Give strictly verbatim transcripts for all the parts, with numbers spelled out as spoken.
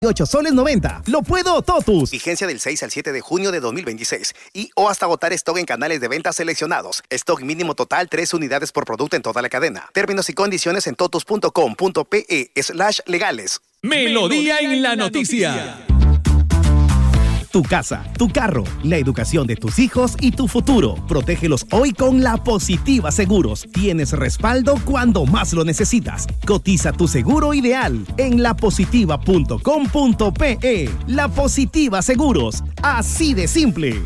ocho soles noventa. Lo puedo, Totus. Vigencia del seis al siete de junio de dos mil veintiséis. Y o hasta agotar stock en canales de venta seleccionados. Stock mínimo total tres unidades por producto en toda la cadena. Términos y condiciones en totus punto com punto pe slash legales. Melodía en la noticia. Tu casa, tu carro, la educación de tus hijos y tu futuro. Protégelos hoy con La Positiva Seguros. Tienes respaldo cuando más lo necesitas. Cotiza tu seguro ideal en la positiva punto com punto pe. La Positiva Seguros. Así de simple.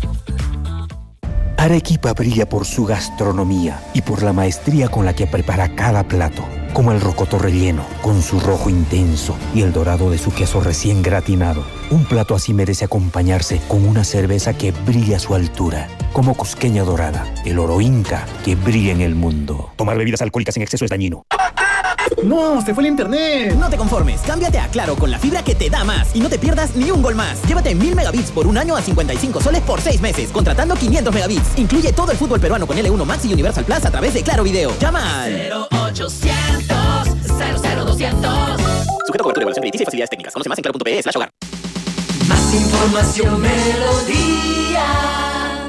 Arequipa brilla por su gastronomía y por la maestría con la que prepara cada plato. Como el rocoto relleno, con su rojo intenso y el dorado de su queso recién gratinado. Un plato así merece acompañarse con una cerveza que brilla a su altura. Como Cusqueña Dorada, el oro inca que brilla en el mundo. Tomar bebidas alcohólicas en exceso es dañino. ¡No! ¡Se fue el internet! No te conformes, cámbiate a Claro con la fibra que te da más y no te pierdas ni un gol más. Llévate mil megabits por un año a cincuenta y cinco soles por seis meses, contratando quinientos megabits. Incluye todo el fútbol peruano con L uno Max y Universal Plus a través de Claro Video. Llama al cero ochocientos cero cero doscientos. Sujeto a cobertura, evaluación crediticia y facilidades técnicas. Conoce más en claro punto pe slash hogar. Más información, Melodía.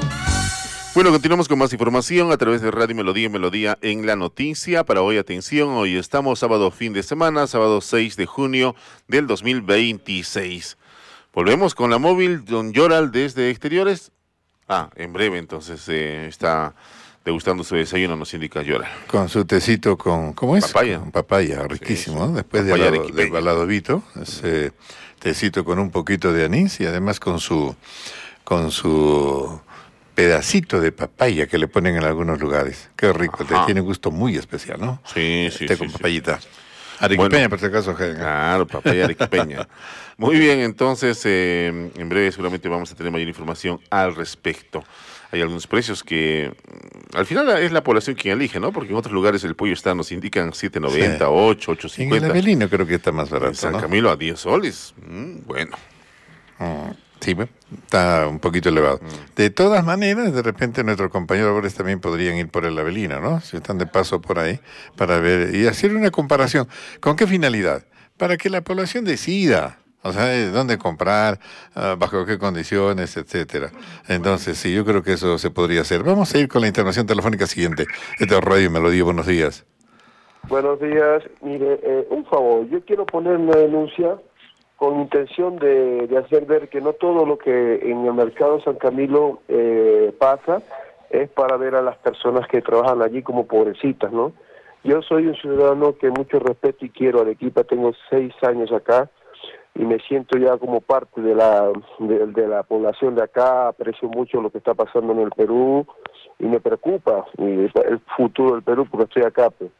Bueno, continuamos con más información a través de Radio Melodía, Melodía en la noticia. Para hoy, atención, hoy estamos sábado fin de semana, sábado seis de junio del dos mil veintiséis. Volvemos con la móvil Don Yoral desde exteriores. Ah, en breve entonces eh, está degustando su desayuno, nos indica Yoral. Con su tecito con, ¿cómo es? Papaya. Con papaya, riquísimo, sí, ¿no? Después papaya del, del baladovito, ese tecito con un poquito de anís y además con su, con su pedacito de papaya que le ponen en algunos lugares. Qué rico, te tiene un gusto muy especial, ¿no? Sí, sí, Té sí. con sí. papayita. Arequipeña, Bueno, por si acaso. Claro, papaya arequipeña. Muy bien, entonces, eh, en breve seguramente vamos a tener mayor información al respecto. Hay algunos precios que, al final es la población quien elige, ¿no? Porque en otros lugares el pollo está, nos indican siete noventa, Sí. ocho, ocho En cincuenta. el Avelino creo que está más En barato, San ¿no? Camilo a diez soles. Mm, bueno. Mm, sí, bueno, está un poquito elevado. Mm. De todas maneras, de repente nuestros compañeros labores también podrían ir por el Avelino, ¿no? Si están de paso por ahí, para ver y hacer una comparación. ¿Con qué finalidad? Para que la población decida. O sea, de dónde comprar, uh, bajo qué condiciones, etcétera. Entonces, sí, yo creo que eso se podría hacer. Vamos a ir con la intervención telefónica siguiente. Este es Radio Melodía, buenos días. Buenos días. Mire, eh, un favor, yo quiero poner una denuncia con intención de, de hacer ver que no todo lo que en el mercado San Camilo eh, pasa es para ver a las personas que trabajan allí como pobrecitas, ¿no? Yo soy un ciudadano que mucho respeto y quiero a Arequipa, tengo seis años acá, y me siento ya como parte de la de, de la población de acá, aprecio mucho lo que está pasando en el Perú y me preocupa y el futuro del Perú porque estoy acá. Pues.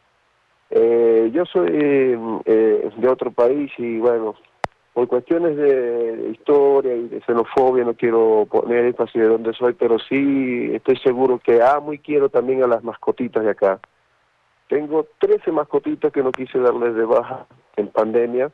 Eh, yo soy eh, de otro país y bueno, por cuestiones de historia y de xenofobia no quiero poner énfasis de dónde soy, pero sí estoy seguro que amo y quiero también a las mascotitas de acá. Tengo trece mascotitas que no quise darles de baja en pandemia.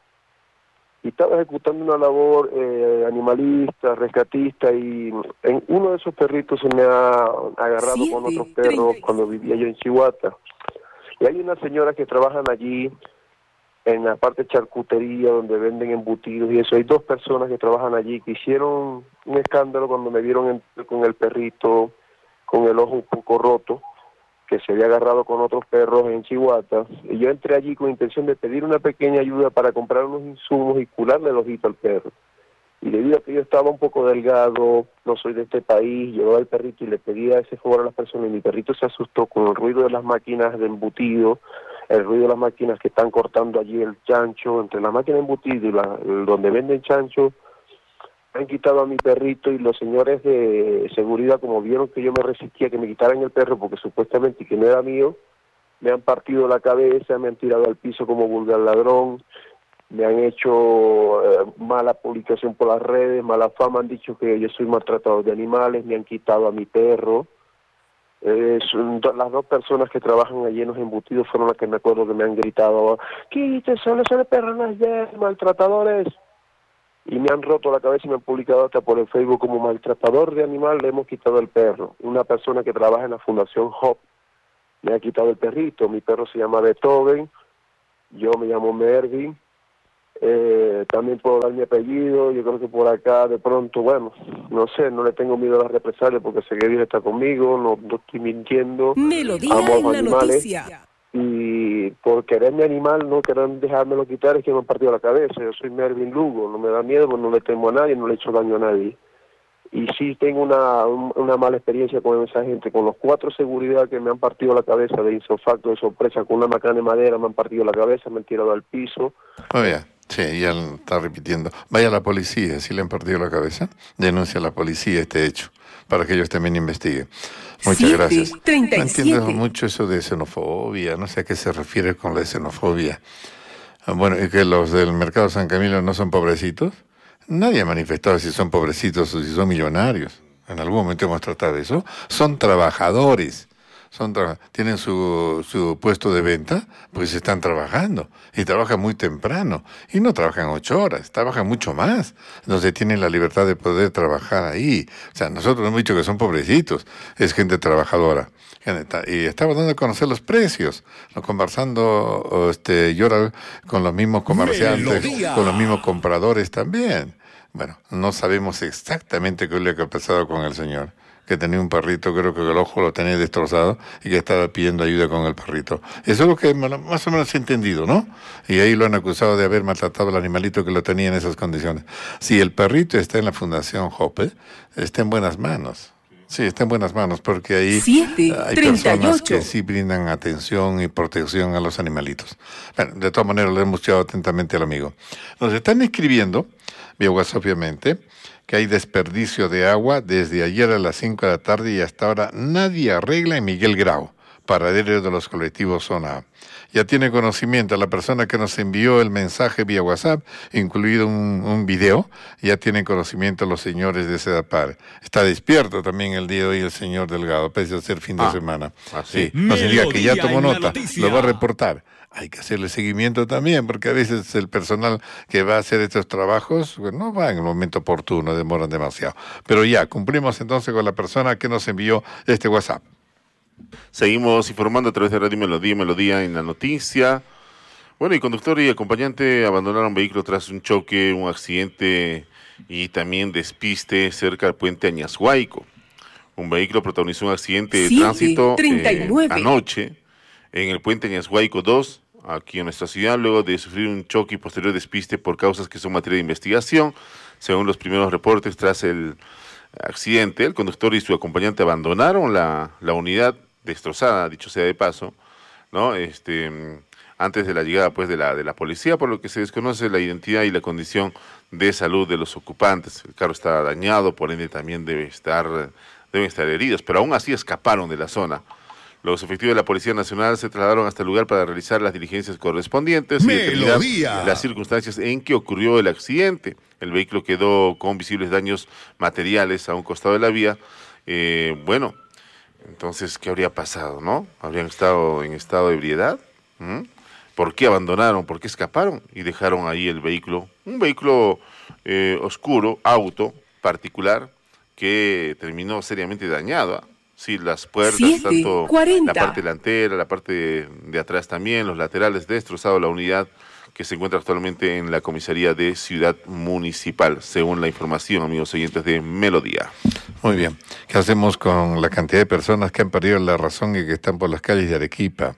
Y estaba ejecutando una labor eh, animalista, rescatista, y en uno de esos perritos se me ha agarrado Siete, con otros perros treinta. cuando vivía yo en Chihuahua. Y hay unas señoras que trabajan allí, en la parte de charcutería, donde venden embutidos y eso. Hay dos personas que trabajan allí que hicieron un escándalo cuando me vieron en, con el perrito, con el ojo un poco roto, que se había agarrado con otros perros en Chihuahua, y yo entré allí con intención de pedir una pequeña ayuda para comprar unos insumos y curarle el ojito al perro. Y debido a que yo estaba un poco delgado, no soy de este país, llevaba el perrito y le pedía ese favor a las personas, y mi perrito se asustó con el ruido de las máquinas de embutido, el ruido de las máquinas que están cortando allí el chancho, entre la máquina de embutido y la, el, donde venden chancho, han quitado a mi perrito, y los señores de seguridad, como vieron que yo me resistía que me quitaran el perro porque supuestamente que no era mío, me han partido la cabeza, me han tirado al piso como vulgar ladrón, me han hecho eh, mala publicación por las redes, mala fama, han dicho que yo soy maltratador de animales, me han quitado a mi perro. Eh, son do, las dos personas que trabajan allí en los embutidos fueron las que me acuerdo que me han gritado, quítese, ese perro no es de maltratadores. Y me han roto la cabeza y me han publicado hasta por el Facebook como maltratador de animal, le hemos quitado el perro. Una persona que trabaja en la Fundación Hop me ha quitado el perrito. Mi perro se llama Beethoven, yo me llamo Mervin, Eh, también puedo dar mi apellido. Yo creo que por acá de pronto, bueno, no sé, no le tengo miedo a las represalias porque sé que Dios está conmigo, no, no estoy mintiendo. Melodía amo a en los la animales. noticia. Y por querer mi animal, no querer dejármelo quitar, es que me han partido la cabeza. Yo soy Mervin Lugo, no me da miedo, pues no le temo a nadie, no le he hecho daño a nadie. Y sí tengo una, una mala experiencia con esa gente, con los cuatro seguridad que me han partido la cabeza de insofacto, de sorpresa, con una macana de madera me han partido la cabeza, me han tirado al piso. Oye, sí, ya lo está repitiendo. Vaya a la policía, si le han partido la cabeza, denuncia a la policía este hecho, para que ellos también investiguen. Muchas Siete, gracias. treinta y No entiendo siete. mucho eso de xenofobia, no sé a qué se refiere con la xenofobia. Ah, bueno, y que los del mercado San Camilo no son pobrecitos. Nadie ha manifestado si son pobrecitos o si son millonarios. En algún momento hemos tratado de eso. Son trabajadores. Son tra- tienen su, su puesto de venta, pues están trabajando. Y trabajan muy temprano. Y no trabajan ocho horas, trabajan mucho más. Entonces tienen la libertad de poder trabajar ahí. O sea, nosotros no hemos dicho que son pobrecitos. Es gente trabajadora. Y estaba dando a conocer los precios, ¿no? Conversando este, yo ahora con los mismos comerciantes, Melodía. con los mismos compradores también. Bueno, no sabemos exactamente qué es lo que ha pasado con el señor, que tenía un perrito, creo que el ojo lo tenía destrozado y que estaba pidiendo ayuda con el perrito. Eso es lo que más o menos he entendido, ¿no? Y ahí lo han acusado de haber maltratado al animalito que lo tenía en esas condiciones. Si el perrito está en la Fundación Hoppe, está en buenas manos. Sí, está en buenas manos, porque ahí Siete, uh, hay treinta y personas ocho. que sí brindan atención y protección a los animalitos. Bueno, de todas maneras, le hemos escuchado atentamente al amigo. Nos están escribiendo, vía WhatsApp obviamente, que hay desperdicio de agua desde ayer a las cinco de la tarde y hasta ahora nadie arregla en Miguel Grau, paradero de los colectivos Zona A. Ya tiene conocimiento la persona que nos envió el mensaje vía WhatsApp, incluido un, un video, ya tienen conocimiento los señores de Sedapar. Está despierto también el día de hoy el señor Delgado, pese a ser fin de Ah, semana. así. Sí, no significa que ya Melodía tomó en la nota, noticia. lo va a reportar. Hay que hacerle seguimiento también, porque a veces el personal que va a hacer estos trabajos pues, no va en el momento oportuno, demoran demasiado. Pero ya, cumplimos entonces con la persona que nos envió este WhatsApp. Seguimos informando a través de Radio Melodía, Melodía en la noticia. Bueno, y conductor y acompañante abandonaron vehículo tras un choque, un accidente y también despiste cerca del puente Añashuayco. Un vehículo protagonizó un accidente de Siete, tránsito treinta y eh, nueve. anoche en el puente Añashuayco dos, aquí en nuestra ciudad, luego de sufrir un choque y posterior despiste por causas que son materia de investigación. Según los primeros reportes, tras el accidente, el conductor y su acompañante abandonaron la, la unidad destrozada, dicho sea de paso, ¿no? Este, antes de la llegada pues de la de la policía, por lo que se desconoce la identidad y la condición de salud de los ocupantes. El carro está dañado, por ende también debe estar, deben estar heridos, pero aún así escaparon de la zona. Los efectivos de la Policía Nacional se trasladaron hasta el lugar para realizar las diligencias correspondientes y determinar Melodía. las circunstancias en que ocurrió el accidente. El vehículo quedó con visibles daños materiales a un costado de la vía. Eh, bueno, entonces, ¿qué habría pasado, no? ¿Habrían estado en estado de ebriedad? ¿Mm? ¿Por qué abandonaron? ¿Por qué escaparon? Y dejaron ahí el vehículo, un vehículo eh, oscuro, auto particular, que terminó seriamente dañado. ¿Ah? Sí, las puertas, Siete, tanto cuarenta. la parte delantera, la parte de, de atrás también, los laterales, destrozado la unidad que se encuentra actualmente en la comisaría de Ciudad Municipal, según la información, amigos oyentes de Melodía. Muy bien. ¿Qué hacemos con la cantidad de personas que han perdido la razón y que están por las calles de Arequipa?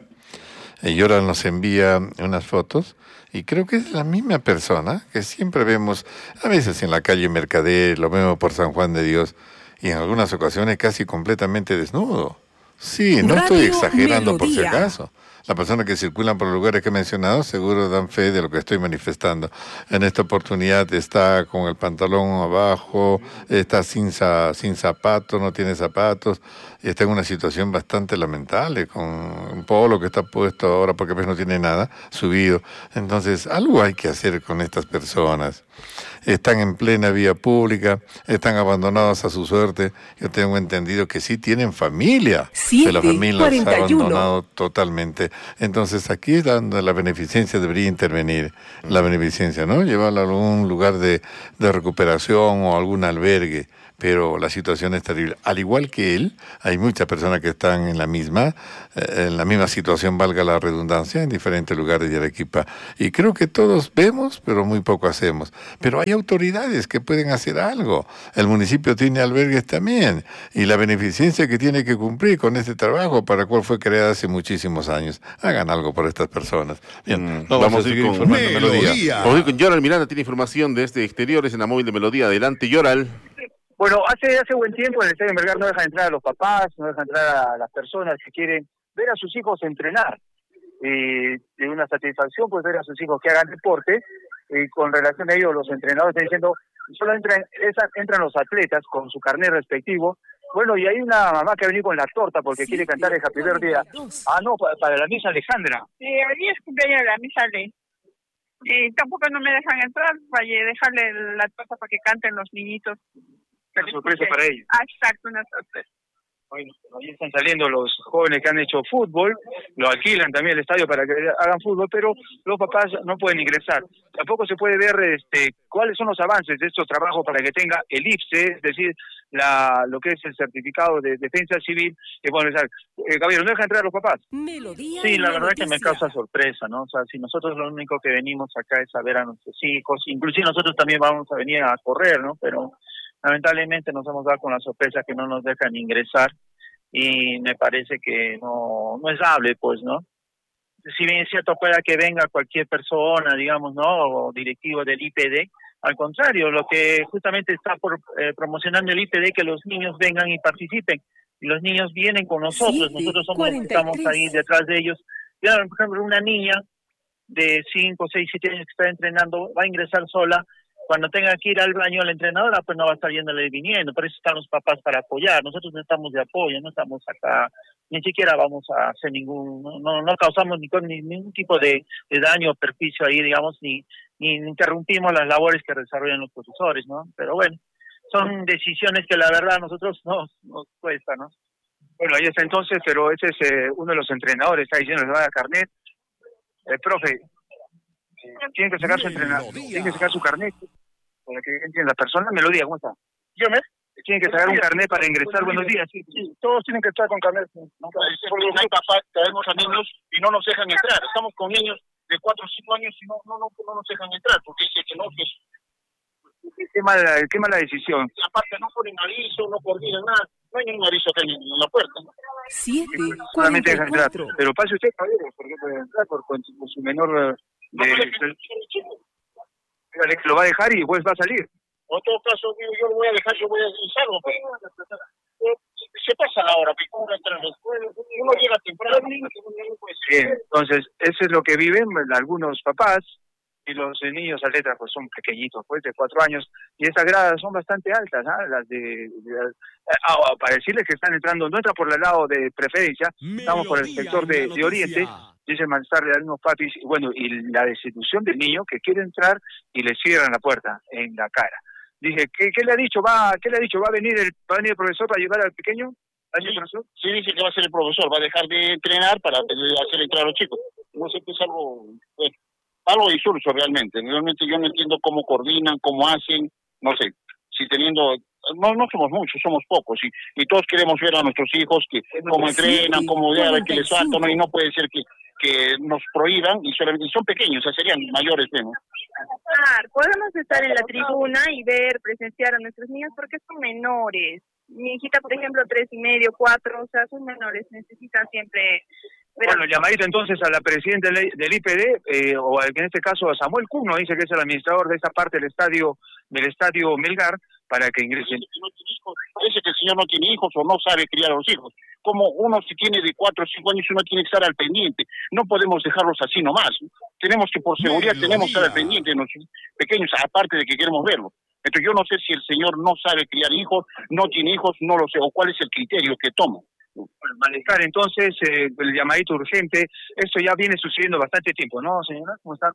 Y ahora nos envía unas fotos y creo que es la misma persona que siempre vemos, a veces en la calle Mercader, lo vemos por San Juan de Dios y en algunas ocasiones casi completamente desnudo. Sí, no estoy Radio exagerando por si Melodía. acaso. Las personas que circulan por los lugares que he mencionado seguro dan fe de lo que estoy manifestando. En esta oportunidad está con el pantalón abajo, está sin, za- sin zapatos, no tiene zapatos, y está en una situación bastante lamentable, con un polo que está puesto ahora porque pues no tiene nada, subido. Entonces, algo hay que hacer con estas personas. Están en plena vía pública, están abandonados a su suerte. Yo tengo entendido que sí tienen familia, Siete, que la familia los ha cuarenta y uno. abandonado totalmente. Entonces aquí es donde la beneficencia debería intervenir, la beneficencia, ¿no? Llevarla a algún lugar de, de recuperación o algún albergue, pero la situación es terrible. Al igual que él, hay muchas personas que están en la misma, eh, en la misma situación, valga la redundancia, en diferentes lugares de Arequipa. Y creo que todos vemos, pero muy poco hacemos. Pero hay autoridades que pueden hacer algo. El municipio tiene albergues también, y la beneficencia que tiene que cumplir con este trabajo para el cual fue creada hace muchísimos años. Hagan algo por estas personas. Bien, Mm, vamos, vamos a a ir seguir con informando Melodía. Melodía. Vamos a ir con Yoral Miranda, tiene información desde exteriores en la móvil de Melodía. Adelante, Yoral. Bueno, hace hace buen tiempo el Estadio Melgar no deja entrar a los papás, no deja entrar a las personas que quieren ver a sus hijos entrenar. Y es una satisfacción pues ver a sus hijos que hagan deporte. Y con relación a ello, los entrenadores están diciendo, solo entran, esa, entran los atletas con su carnet respectivo. Bueno, y hay una mamá que ha venido con la torta porque sí, quiere cantar el Happy Birthday. Ah, no, para, para la misa Alejandra. Sí, hoy es cumpleaños de la misa Ley. Y tampoco no me dejan entrar para dejarle la torta para que canten los niñitos. Una sorpresa para ellos. Ah, exacto, una sorpresa. Bueno, ahí están saliendo los jóvenes que han hecho fútbol, lo alquilan también el estadio para que hagan fútbol, pero los papás no pueden ingresar. Tampoco se puede ver este cuáles son los avances de estos trabajos para que tenga el I F S E, es decir, la lo que es el certificado de defensa civil. Que pueden ingresar. Eh, Gabriel, ¿no deja entrar a los papás? Melodía sí, la verdad noticia. que me causa sorpresa, ¿no? O sea, si nosotros lo único que venimos acá es a ver a nuestros hijos, inclusive nosotros también vamos a venir a correr, ¿no? Pero lamentablemente nos hemos dado con la sorpresa que no nos dejan ingresar y me parece que no no es hable, pues, ¿no? Si bien es cierto, pueda que venga cualquier persona, digamos, ¿no? O directivo del I P D, al contrario, lo que justamente está por eh, promocionando el I P D, que los niños vengan y participen. Y los niños vienen con nosotros, Siete, nosotros somos cuarenta y tres. los que estamos ahí detrás de ellos. Ya, por ejemplo, una niña de cinco, seis, siete años que está entrenando va a ingresar sola. Cuando tenga que ir al baño la entrenadora, pues no va a estar yéndole y viniendo. Por eso están los papás para apoyar. Nosotros no estamos de apoyo, no estamos acá, ni siquiera vamos a hacer ningún, no no causamos ni, ni ningún tipo de, de daño o perjuicio ahí, digamos, ni, ni interrumpimos las labores que desarrollan los profesores, ¿no? Pero bueno, son decisiones que la verdad a nosotros nos, nos cuesta, ¿no? Bueno, ahí está entonces, pero ese es eh, uno de los entrenadores, está diciendo que va a dar carnet. El profe, tienen que sacar su entrenador, tienen que sacar su carnet para que entren las personas. Melodía, ¿cómo está? Yo me tienen que sacar un carnet para ingresar. Buenos días. Sí, sí, todos tienen que estar con carnet. No, porque hay papás, traemos a niños y no nos dejan entrar. Estamos con niños de cuatro o cinco años y no no no, no nos dejan entrar porque dice que no, que qué mala, qué mala decisión. Aparte no ponen aviso, no coordinan nada. No hay ningún aviso acá en, en la puerta, ¿no? Siete, solamente dejan entrar. cuarenta y cuatro. Pero pase usted, caballero, porque puede entrar por, por, por su menor... De, lo va a dejar y después va a salir. En todo caso, yo lo voy a dejar, yo voy a salgo. Pues. Se pasa la hora, pero uno llega temprano. Bien, entonces, eso es lo que viven algunos papás, y los niños atletas pues son pequeñitos, pues de cuatro años, y esas gradas son bastante altas, ¿eh? Las de, de ah, para decirles que están entrando, no entra por el lado de preferencia, estamos por el sector de, de Oriente, dice el malestar de algunos papis, y bueno, y la destitución del niño que quiere entrar y le cierran la puerta en la cara. Dije, ¿qué, qué le ha dicho? ¿Va qué le ha dicho? ¿Va a venir el, va a venir el profesor para llevar al pequeño? Sí, sí, dice que va a ser el profesor, va a dejar de entrenar para hacer entrar a los chicos. No sé qué es algo, bueno, algo insulso realmente. Realmente yo no entiendo cómo coordinan, cómo hacen, no sé, si teniendo, no no somos muchos, somos pocos, y, y todos queremos ver a nuestros hijos que cómo entrenan, cómo ya ver que les falta, ¿no? Y no puede ser que, que nos prohíban, y solamente son pequeños, o sea, serían mayores, ¿no? Podemos estar en la tribuna y ver, presenciar a nuestros niños porque son menores. Mi hijita, por ejemplo, tres y medio, cuatro, o sea, son menores, necesitan siempre... Bueno, llamadito entonces a la presidenta del I P D, eh, o en este caso a Samuel Cuno, dice que es el administrador de esta parte del estadio del estadio Melgar, para que ingresen. Parece que el señor no tiene hijos o no sabe criar a los hijos. Como uno si tiene de cuatro o cinco años, uno tiene que estar al pendiente. No podemos dejarlos así nomás. Tenemos que, por seguridad, Melodía. tenemos que estar al pendiente de nuestros pequeños, aparte de que queremos verlos. Entonces yo no sé si el señor no sabe criar hijos, no tiene hijos, no lo sé, o cuál es el criterio que toma. Bueno, malestar, entonces, eh, el llamadito urgente, esto ya viene sucediendo bastante tiempo, ¿no, señora? ¿Cómo está?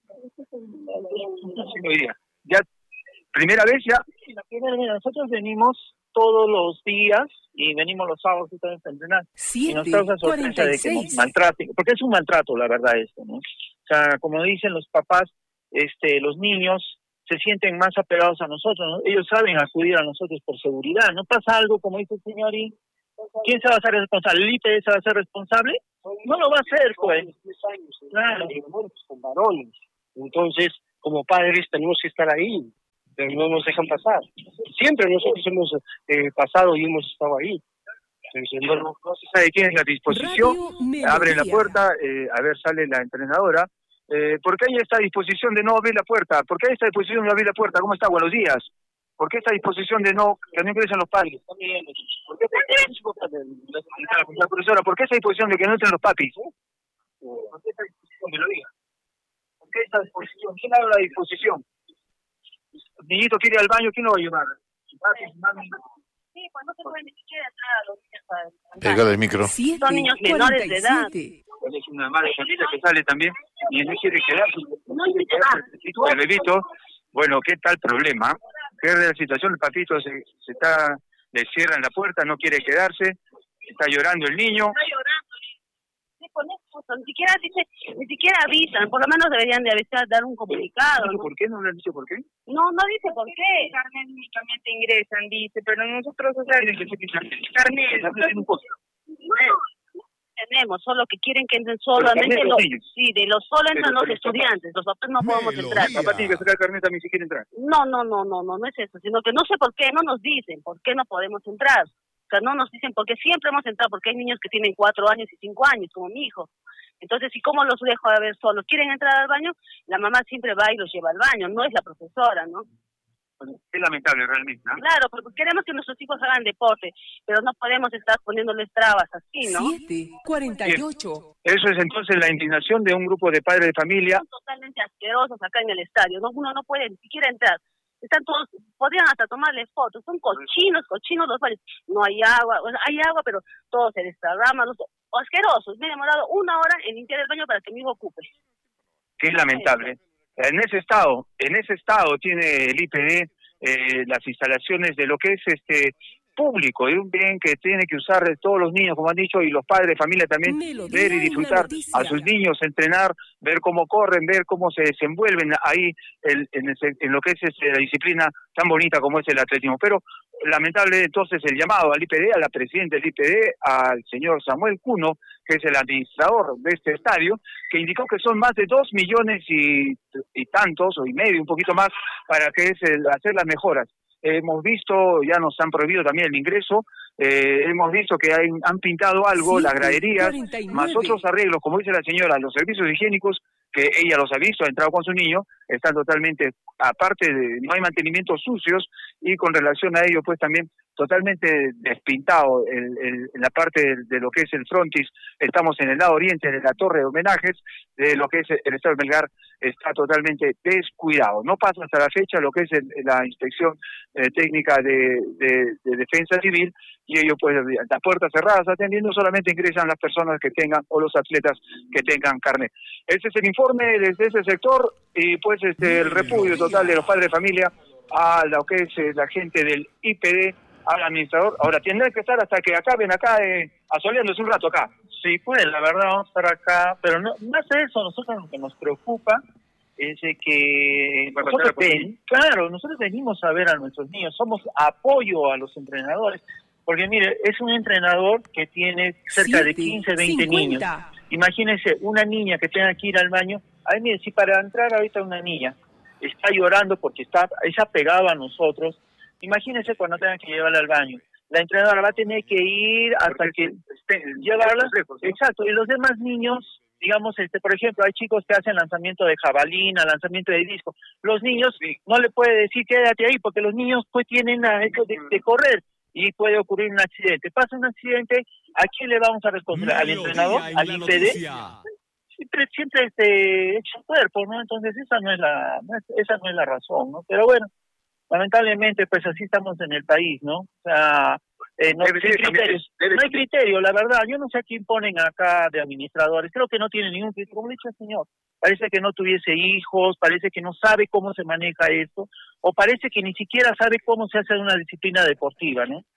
Ya, primera vez ya. La primera vez, nosotros venimos todos los días y venimos los sábados a entrenar. Siete, y nos causa sorpresa de que nos maltraten, porque es un maltrato, la verdad, esto, ¿no? O sea, como dicen los papás, este, los niños se sienten más apegados a nosotros, ¿no? Ellos saben acudir a nosotros por seguridad. No pasa algo como dice el señor y ¿quién se va a hacer responsable? ¿El I P D se va a hacer responsable? No lo va a hacer, pues. Claro. Con varones. Entonces, como padres tenemos que estar ahí, pero no nos dejan pasar. Siempre nosotros hemos eh, pasado y hemos estado ahí. Entonces, no, no se sabe quién es la disposición, abre la puerta, eh, a ver, sale la entrenadora. Eh, ¿Por qué hay esta disposición de no abrir la puerta? ¿Por qué hay esta disposición de no abrir la puerta? ¿Cómo está? Buenos días. ¿Por qué esta disposición de no, que no ingresen los padres? ¿Por qué, por qué, la profesora, ¿por qué esa disposición de que no entren los papis? ¿Por qué esta disposición? Me lo diga. ¿Por qué esta disposición? ¿Quién ha dado la disposición? El niñito quiere ir al baño, ¿quién lo va a llevar? ¿Su papi, su mami? Sí, pues no se pueden ni siquiera entrar a los niños a... Pégale el micro. Siete, Son niños menores de edad. Es una madre familia que sale también y no quiere quedarse. No quiere quedarse. El bebito, bueno, ¿qué tal problema? ¿Qué es la situación? El papito se, se está, le cierran la puerta, no quiere quedarse, está llorando el niño. Está llorando. Sí, con eso, ni siquiera dice, ni siquiera avisan, por lo menos deberían de avisar, dar un comunicado. ¿No? ¿Por qué? ¿No le han dicho por qué? No, no dice por qué. Carnet únicamente ingresan, dice, pero nosotros, o sea, carnet. Tenemos, solo que quieren que entren solamente los, los sí, de los solo entran los estudiantes, los papás no podemos entrar. ¿Papá tiene que sacar el carnet también si quiere entrar? No, no, no, no, no, no es eso, sino que no sé por qué, no nos dicen por qué no podemos entrar. O sea, no nos dicen porque siempre hemos entrado, porque hay niños que tienen cuatro años y cinco años, como mi hijo. Entonces, ¿y cómo los dejo a ver solos? ¿Quieren entrar al baño? La mamá siempre va y los lleva al baño, no es la profesora, ¿no? Es lamentable realmente, ¿no? Claro, porque queremos que nuestros hijos hagan deporte, pero no podemos estar poniéndoles trabas así, ¿no? Siete, cuarenta y ocho. Eso es entonces la indignación de un grupo de padres de familia. Son totalmente asquerosos acá en el estadio, ¿no? Uno no puede ni siquiera entrar. Están todos, podrían hasta tomarles fotos, son cochinos, cochinos los baños. No hay agua, bueno, hay agua, pero todo se desparrama, los, asquerosos. Me he demorado una hora en limpiar el baño para que mi hijo ocupe. Que es lamentable. En ese estado, en ese estado tiene el I P D eh, las instalaciones de lo que es este público, de un bien que tiene que usar todos los niños, como han dicho, y los padres de familia también, ver y disfrutar a sus niños, entrenar, ver cómo corren, ver cómo se desenvuelven ahí el, en, ese, en lo que es este, la disciplina tan bonita como es el atletismo. Pero lamentable entonces el llamado al I P D, a la presidenta del I P D, al señor Samuel Cuno, que es el administrador de este estadio, que indicó que son más de dos millones y, y tantos, o y medio, un poquito más, para que es el, hacer las mejoras. Hemos visto, ya nos han prohibido también el ingreso, eh, hemos visto que hay, han pintado algo, sí, las graderías, más otros arreglos, como dice la señora, los servicios higiénicos, que ella los ha visto, ha entrado con su niño, están totalmente, aparte de, no hay mantenimientos sucios, y con relación a ello, pues también totalmente despintado el, el, en la parte de, de lo que es el frontis. Estamos en el lado oriente de la torre de homenajes, de lo que es el estado de Melgar está totalmente descuidado. No pasa hasta la fecha lo que es el, la inspección eh, técnica de, de, de defensa civil, y ellos pues las puertas cerradas atendiendo, solamente ingresan las personas que tengan o los atletas que tengan carnet. Ese es el informe desde ese sector, y pues este el repudio total de los padres de familia a lo que es eh, la gente del I P D, al administrador. Ahora tendrán que estar hasta que acaben acá eh, asoleándose un rato acá. Sí, pues la verdad vamos a estar acá, pero no más de eso, nosotros lo que nos preocupa es de que nosotros ven, claro, nosotros venimos a ver a nuestros niños, somos apoyo a los entrenadores, porque mire, es un entrenador que tiene cerca de quince, veinte niños. Imagínense, una niña que tenga que ir al baño, ay, mire, si para entrar ahorita una niña está llorando porque está, es apegada a nosotros, imagínense cuando tengan que llevarla al baño. La entrenadora va a tener que ir hasta porque que esté, llevarla, lejos, ¿no? Exacto, y los demás niños, digamos, este, por ejemplo, hay chicos que hacen lanzamiento de jabalina, lanzamiento de disco. Los niños, sí, no le puede decir quédate ahí, porque los niños pues tienen a eso de, de correr y puede ocurrir un accidente. Pasa un accidente, ¿a quién le vamos a responder? ¿Al entrenador? ¿Al I P D? Siempre, siempre este, echa cuerpo, ¿no? Entonces esa no es la, esa no es la razón, ¿no? Pero bueno, lamentablemente pues así estamos en el país, ¿no? O sea, eh, no, debe, debe, criterios, debe, no hay criterio, la verdad. Yo no sé a quién ponen acá de administradores, creo que no tienen ningún criterio, como le he dicho al señor. Parece que no tuviese hijos, parece que no sabe cómo se maneja esto, o parece que ni siquiera sabe cómo se hace una disciplina deportiva, ¿no?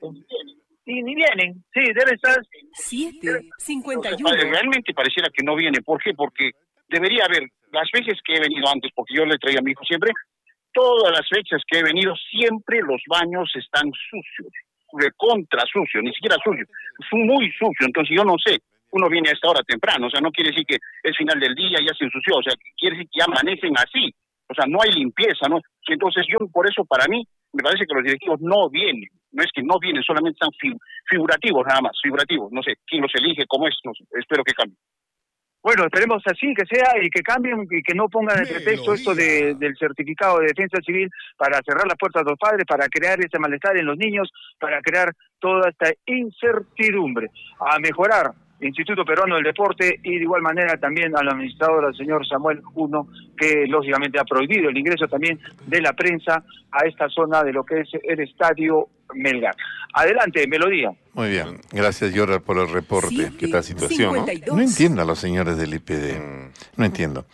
Sí, ni vienen, sí, debe estar... Siete, cincuenta y uno. Realmente pareciera que no viene, ¿por qué? Porque debería haber, las veces que he venido antes, porque yo le traía a mi hijo siempre, todas las fechas que he venido, siempre los baños están sucios, recontra sucios, ni siquiera sucios, son muy sucios. Entonces yo no sé, uno viene a esta hora temprano, o sea, no quiere decir que es final del día, ya se ensució, o sea, quiere decir que ya amanecen así, o sea, no hay limpieza, ¿no? Entonces yo, por eso, para mí, me parece que los directivos no vienen, no es que no vienen, solamente están fig- figurativos nada más, figurativos, no sé, quién los elige, cómo es, no sé, espero que cambie. Bueno, esperemos así que sea y que cambien y que no pongan el pretexto esto de, del certificado de defensa civil para cerrar las puertas a los padres, para crear este malestar en los niños, para crear toda esta incertidumbre. A mejorar Instituto Peruano del Deporte y de igual manera también al administrador, al señor Samuel Uno, que lógicamente ha prohibido el ingreso también de la prensa a esta zona de lo que es el Estadio Melgar. Adelante, Melodía. Muy bien, gracias Yorra por el reporte. ¿Qué tal situación, no? No entiendo a los señores del I P D, no entiendo.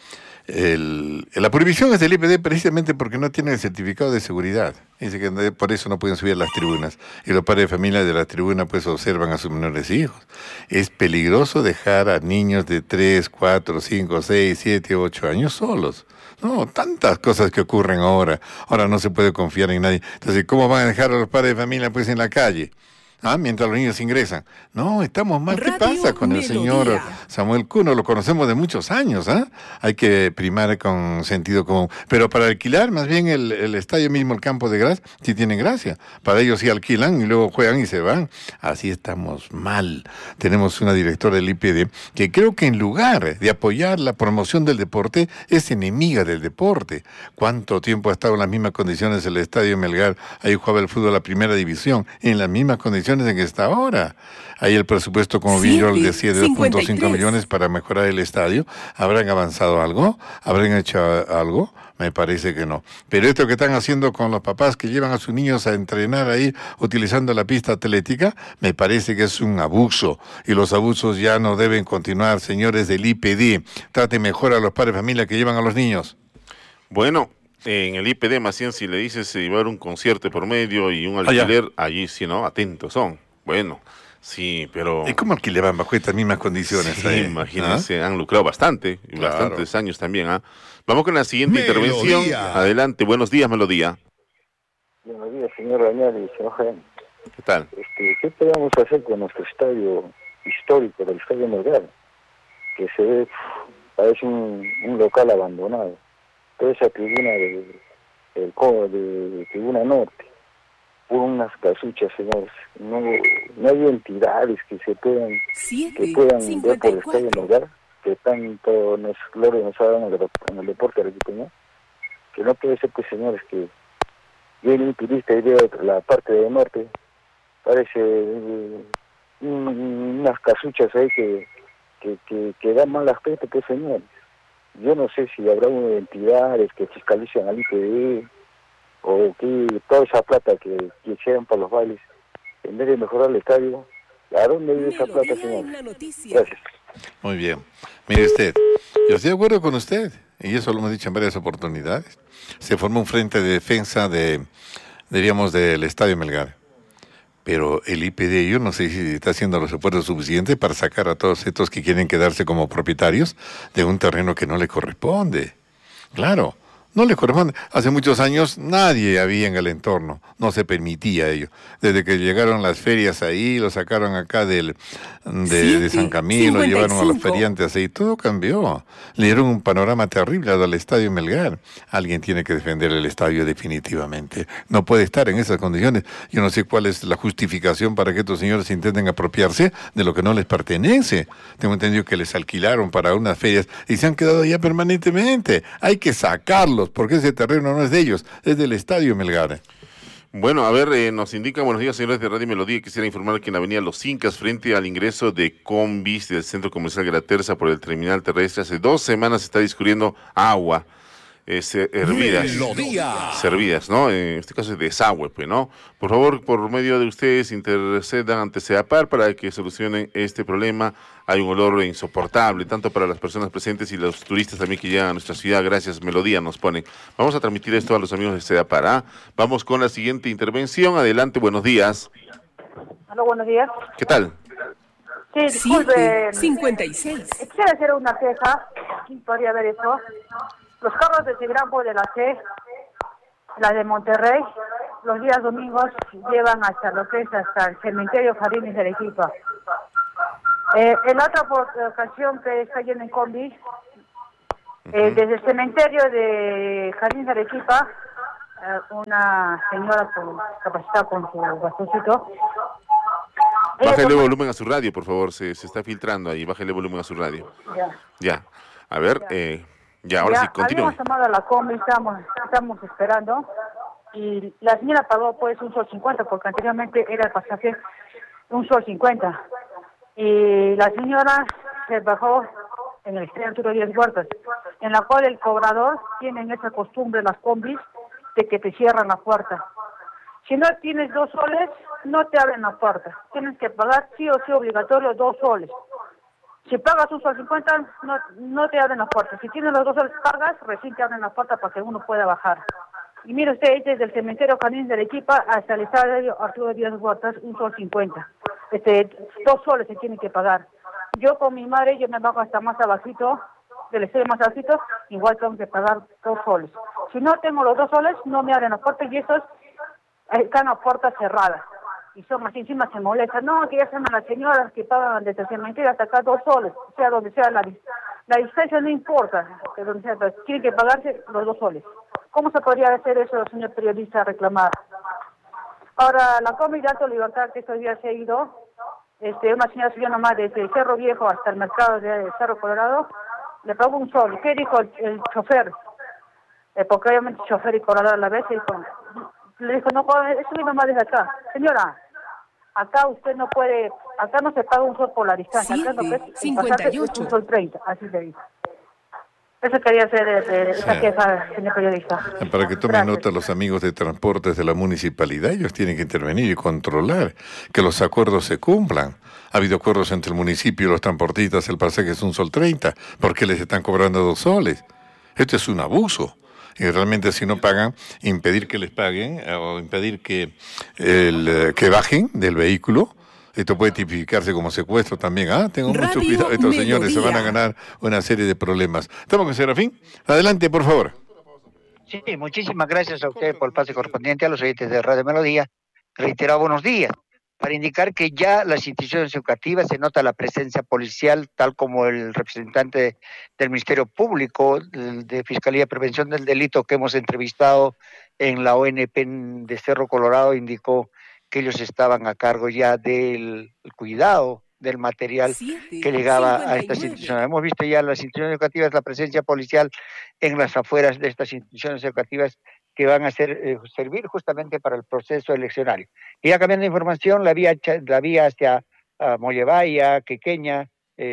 El, la prohibición es del I P D precisamente porque no tienen el certificado de seguridad. Dice que por eso no pueden subir a las tribunas. Y los padres de familia de la tribuna pues observan a sus menores hijos. Es peligroso dejar a niños de tres, cuatro, cinco, seis, siete, ocho años solos. No, tantas cosas que ocurren ahora. Ahora no se puede confiar en nadie. Entonces, ¿cómo van a dejar a los padres de familia pues en la calle? ¿Ah? Mientras los niños ingresan. No, estamos mal. ¿Qué pasa con el señor Samuel Cuno? Lo conocemos de muchos años, ¿ah? Hay que primar con sentido común. Pero para alquilar, más bien el, el estadio mismo, el campo de Gras, sí tienen gracia. Para ellos sí alquilan y luego juegan y se van. Así estamos mal. Tenemos una directora del I P D que creo que en lugar de apoyar la promoción del deporte, es enemiga del deporte. ¿Cuánto tiempo ha estado en las mismas condiciones el estadio Melgar? Ahí jugaba el fútbol a la primera división, en las mismas condiciones en que está ahora. Hay el presupuesto, como bien yo le decía, de dos punto cinco millones para mejorar el estadio. ¿Habrán avanzado algo? ¿Habrán hecho algo? Me parece que no. Pero esto que están haciendo con los papás que llevan a sus niños a entrenar ahí utilizando la pista atlética, me parece que es un abuso. Y los abusos ya no deben continuar, señores del I P D. Trate mejor a los padres de familia que llevan a los niños. Bueno, en el I P D, más bien, si le dices eh, llevar un concierto por medio y un alquiler, ah, allí sí, ¿no? Atentos son. Bueno, sí, pero... ¿Y cómo alquilaban bajo estas mismas condiciones? Sí, ahí? imagínense, ¿Ah? han lucrado bastante, y Claro. bastantes años también, ¿ah? Vamos con la siguiente Melodía. intervención. Adelante, buenos días, Melodía. Buenos días, señor Rañal y señor Jaén. ¿Qué tal? Este, ¿Qué podemos hacer con nuestro estadio histórico, del Estadio Melgar? Que se ve, pff, parece un, un local abandonado. Toda esa tribuna de, del co- de, de tribuna norte, por unas casuchas, señores. No, no hay entidades que se puedan, que puedan ver por el Estadio Melgar, que tanto nos gloria nos ha dado en el, en el deporte arequipeño. Que no puede ser, pues, señores, que viene un turista y ve la parte del norte, parece eh, un- unas casuchas ahí que, que, que, que dan mal aspecto, pues, señores. Yo no sé si habrá unas entidades que fiscalicen al I P D o que toda esa plata que quisieran para los bailes, en vez de mejorar el estadio, ¿a dónde vive esa plata, señores? Gracias. Muy bien. Mire usted, yo estoy de acuerdo con usted, y eso lo hemos dicho en varias oportunidades. Se formó un frente de defensa de, diríamos, del Estadio Melgar. Pero el I P D, yo no sé si está haciendo los esfuerzos suficientes para sacar a todos estos que quieren quedarse como propietarios de un terreno que no le corresponde. Claro, no le corresponde. Hace muchos años nadie había en el entorno, no se permitía ello. Desde que llegaron las ferias ahí, lo sacaron acá del, de, de San Camilo, lo llevaron a los feriantes ahí, todo cambió. Le dieron un panorama terrible al Estadio Melgar. Alguien tiene que defender el estadio definitivamente. No puede estar en esas condiciones. Yo no sé cuál es la justificación para que estos señores intenten apropiarse de lo que no les pertenece. Tengo entendido que les alquilaron para unas ferias y se han quedado allá permanentemente. Hay que sacarlos porque ese terreno no es de ellos, es del Estadio Melgar. Bueno, a ver, eh, nos indican, buenos días, señores de Radio Melodía. Quisiera informar que en la avenida Los Incas, frente al ingreso de combis del Centro Comercial Graterza por el terminal terrestre, hace dos semanas está discurriendo agua. Es, eh, hervidas, Melodía. servidas, ¿no? En este caso es desagüe, pues, ¿no? Por favor, por medio de ustedes, intercedan ante SEDAPAR para que solucionen este problema. Hay un olor insoportable, tanto para las personas presentes y los turistas también que llegan a nuestra ciudad. Gracias, Melodía, nos ponen. Vamos a transmitir esto a los amigos de SEDAPAR, ¿ah? Vamos con la siguiente intervención. Adelante, buenos días. Aló, buenos días. ¿Qué tal? Sí, disculpe. cincuenta y seis. Quisiera hacer una queja. ¿Quién podría ver eso? Los carros de Segrampo de la C la de Monterrey, los días domingos llevan hasta lo que es hasta el cementerio Jardines de Arequipa. Eh, en otra ocasión que está yendo en combi, eh, uh-huh. desde el cementerio de Jardines de Arequipa, eh, una señora con, capacitada con su bastoncito. Bájale volumen a su radio, por favor, se, se está filtrando ahí, bájale volumen a su radio. Ya. Ya, a ver, ya, eh, ya ahora ya, sí, continúe. Habíamos tomado la combi, estamos, estamos esperando, y la señora pagó pues un sol cincuenta, porque anteriormente era el pasaje un sol cincuenta. Y la señora se bajó en el Estrella Arturo Díaz Huertas, en la cual el cobrador tiene esa costumbre, las combis, de que te cierran la puerta. Si no tienes dos soles, no te abren la puerta. Tienes que pagar sí o sí obligatorio dos soles. Si pagas un sol cincuenta, no, no te abren la puerta. Si tienes los dos soles, pagas, recién te abren la puerta para que uno pueda bajar. Y mire usted, desde el cementerio Jardines de Arequipa hasta el estadio Arturo Díaz Huertas, un sol cincuenta. Este, dos soles se tienen que pagar. Yo con mi madre, yo me bajo hasta más abajito, del estadio más abajito, igual tengo que pagar dos soles. Si no tengo los dos soles, no me abren la puerta, y eso es, están a puerta cerrada. Y son así, encima se molestan. No, que ya sean las señoras que pagan desde el cementerio hasta acá dos soles, sea donde sea la, la distancia, no importa, que donde sea, pero tienen que pagarse los dos soles. ¿Cómo se podría hacer eso, señor periodista, reclamar? Ahora, la combi de Alto Libertad, que estos días se ha ido, este, una señora subió nomás desde el Cerro Viejo hasta el mercado de Cerro Colorado, le pagó un sol. ¿Qué dijo el, el chofer? Eh, porque obviamente chofer y cobrador a la vez, dijo, le dijo, no, subí nomás desde acá. Señora, acá usted no puede, acá no se paga un sol por la distancia, acá no es, cincuenta y ocho. Es un sol treinta, así le dijo. Eso quería hacer eh, esa queja, señor periodista. Para que tomen nota los amigos de transportes de la municipalidad, ellos tienen que intervenir y controlar que los acuerdos se cumplan. Ha habido acuerdos entre el municipio y los transportistas, el pasaje es un sol treinta, ¿por qué les están cobrando dos soles? Esto es un abuso. Y realmente si no pagan, impedir que les paguen o impedir que, el, que bajen del vehículo. Esto puede tipificarse como secuestro también. Ah, tengo Radio mucho cuidado. Estos Melodía. Señores se van a ganar una serie de problemas. Estamos con Serafín. Adelante, por favor. Sí, muchísimas gracias a usted por el pase correspondiente, a los oyentes de Radio Melodía. Reiterado buenos días. Para indicar que ya las instituciones educativas se nota la presencia policial, tal como el representante del Ministerio Público de, de Fiscalía de Prevención del Delito que hemos entrevistado en la O N P de Cerro Colorado indicó que ellos estaban a cargo ya del cuidado del material Siete, que llegaba cincuenta y nueve. A estas instituciones. Hemos visto ya en las instituciones educativas la presencia policial en las afueras de estas instituciones educativas que van a ser, eh, servir justamente para el proceso eleccionario. Y ya cambiando de información, la vía, la vía hacia uh, Mollevaya, Quequeña,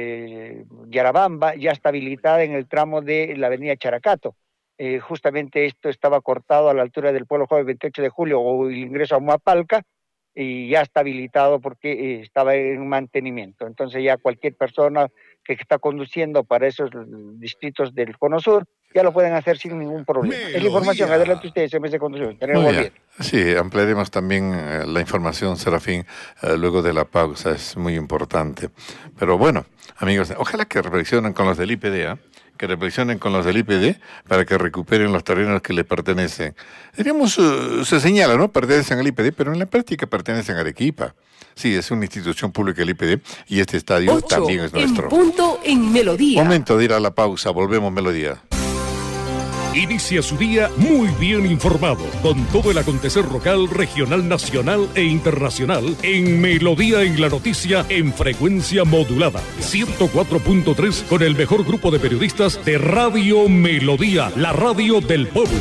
eh, Yarabamba, ya está habilitada en el tramo de la avenida Characato. Eh, justamente esto estaba cortado a la altura del Pueblo Joven veintiocho de julio o el ingreso a Huapalca, y ya está habilitado porque eh, estaba en mantenimiento. Entonces ya cualquier persona que está conduciendo para esos distritos del Cono Sur ya lo pueden hacer sin ningún problema. Melodía. Es la información. Adelante ustedes, M S Conducción. Tenemos bien. Sí, ampliaremos también eh, la información, Serafín, eh, luego de la pausa. Es muy importante. Pero bueno, amigos, ojalá que reflexionen con los del I P D, ¿eh? que reflexionen con los del I P D para que recuperen los terrenos que les pertenecen. Diríamos, uh, se señala, ¿no? Pertenecen al I P D, pero en la práctica pertenecen a Arequipa. Sí, es una institución pública el I P D y este estadio Ocho también es nuestro. En punto en Melodía. Momento de ir a la pausa, volvemos Melodía. Inicia su día muy bien informado, con todo el acontecer local, regional, nacional e internacional en Melodía en la Noticia en frecuencia modulada. ciento cuatro punto tres con el mejor grupo de periodistas de Radio Melodía, la radio del pueblo.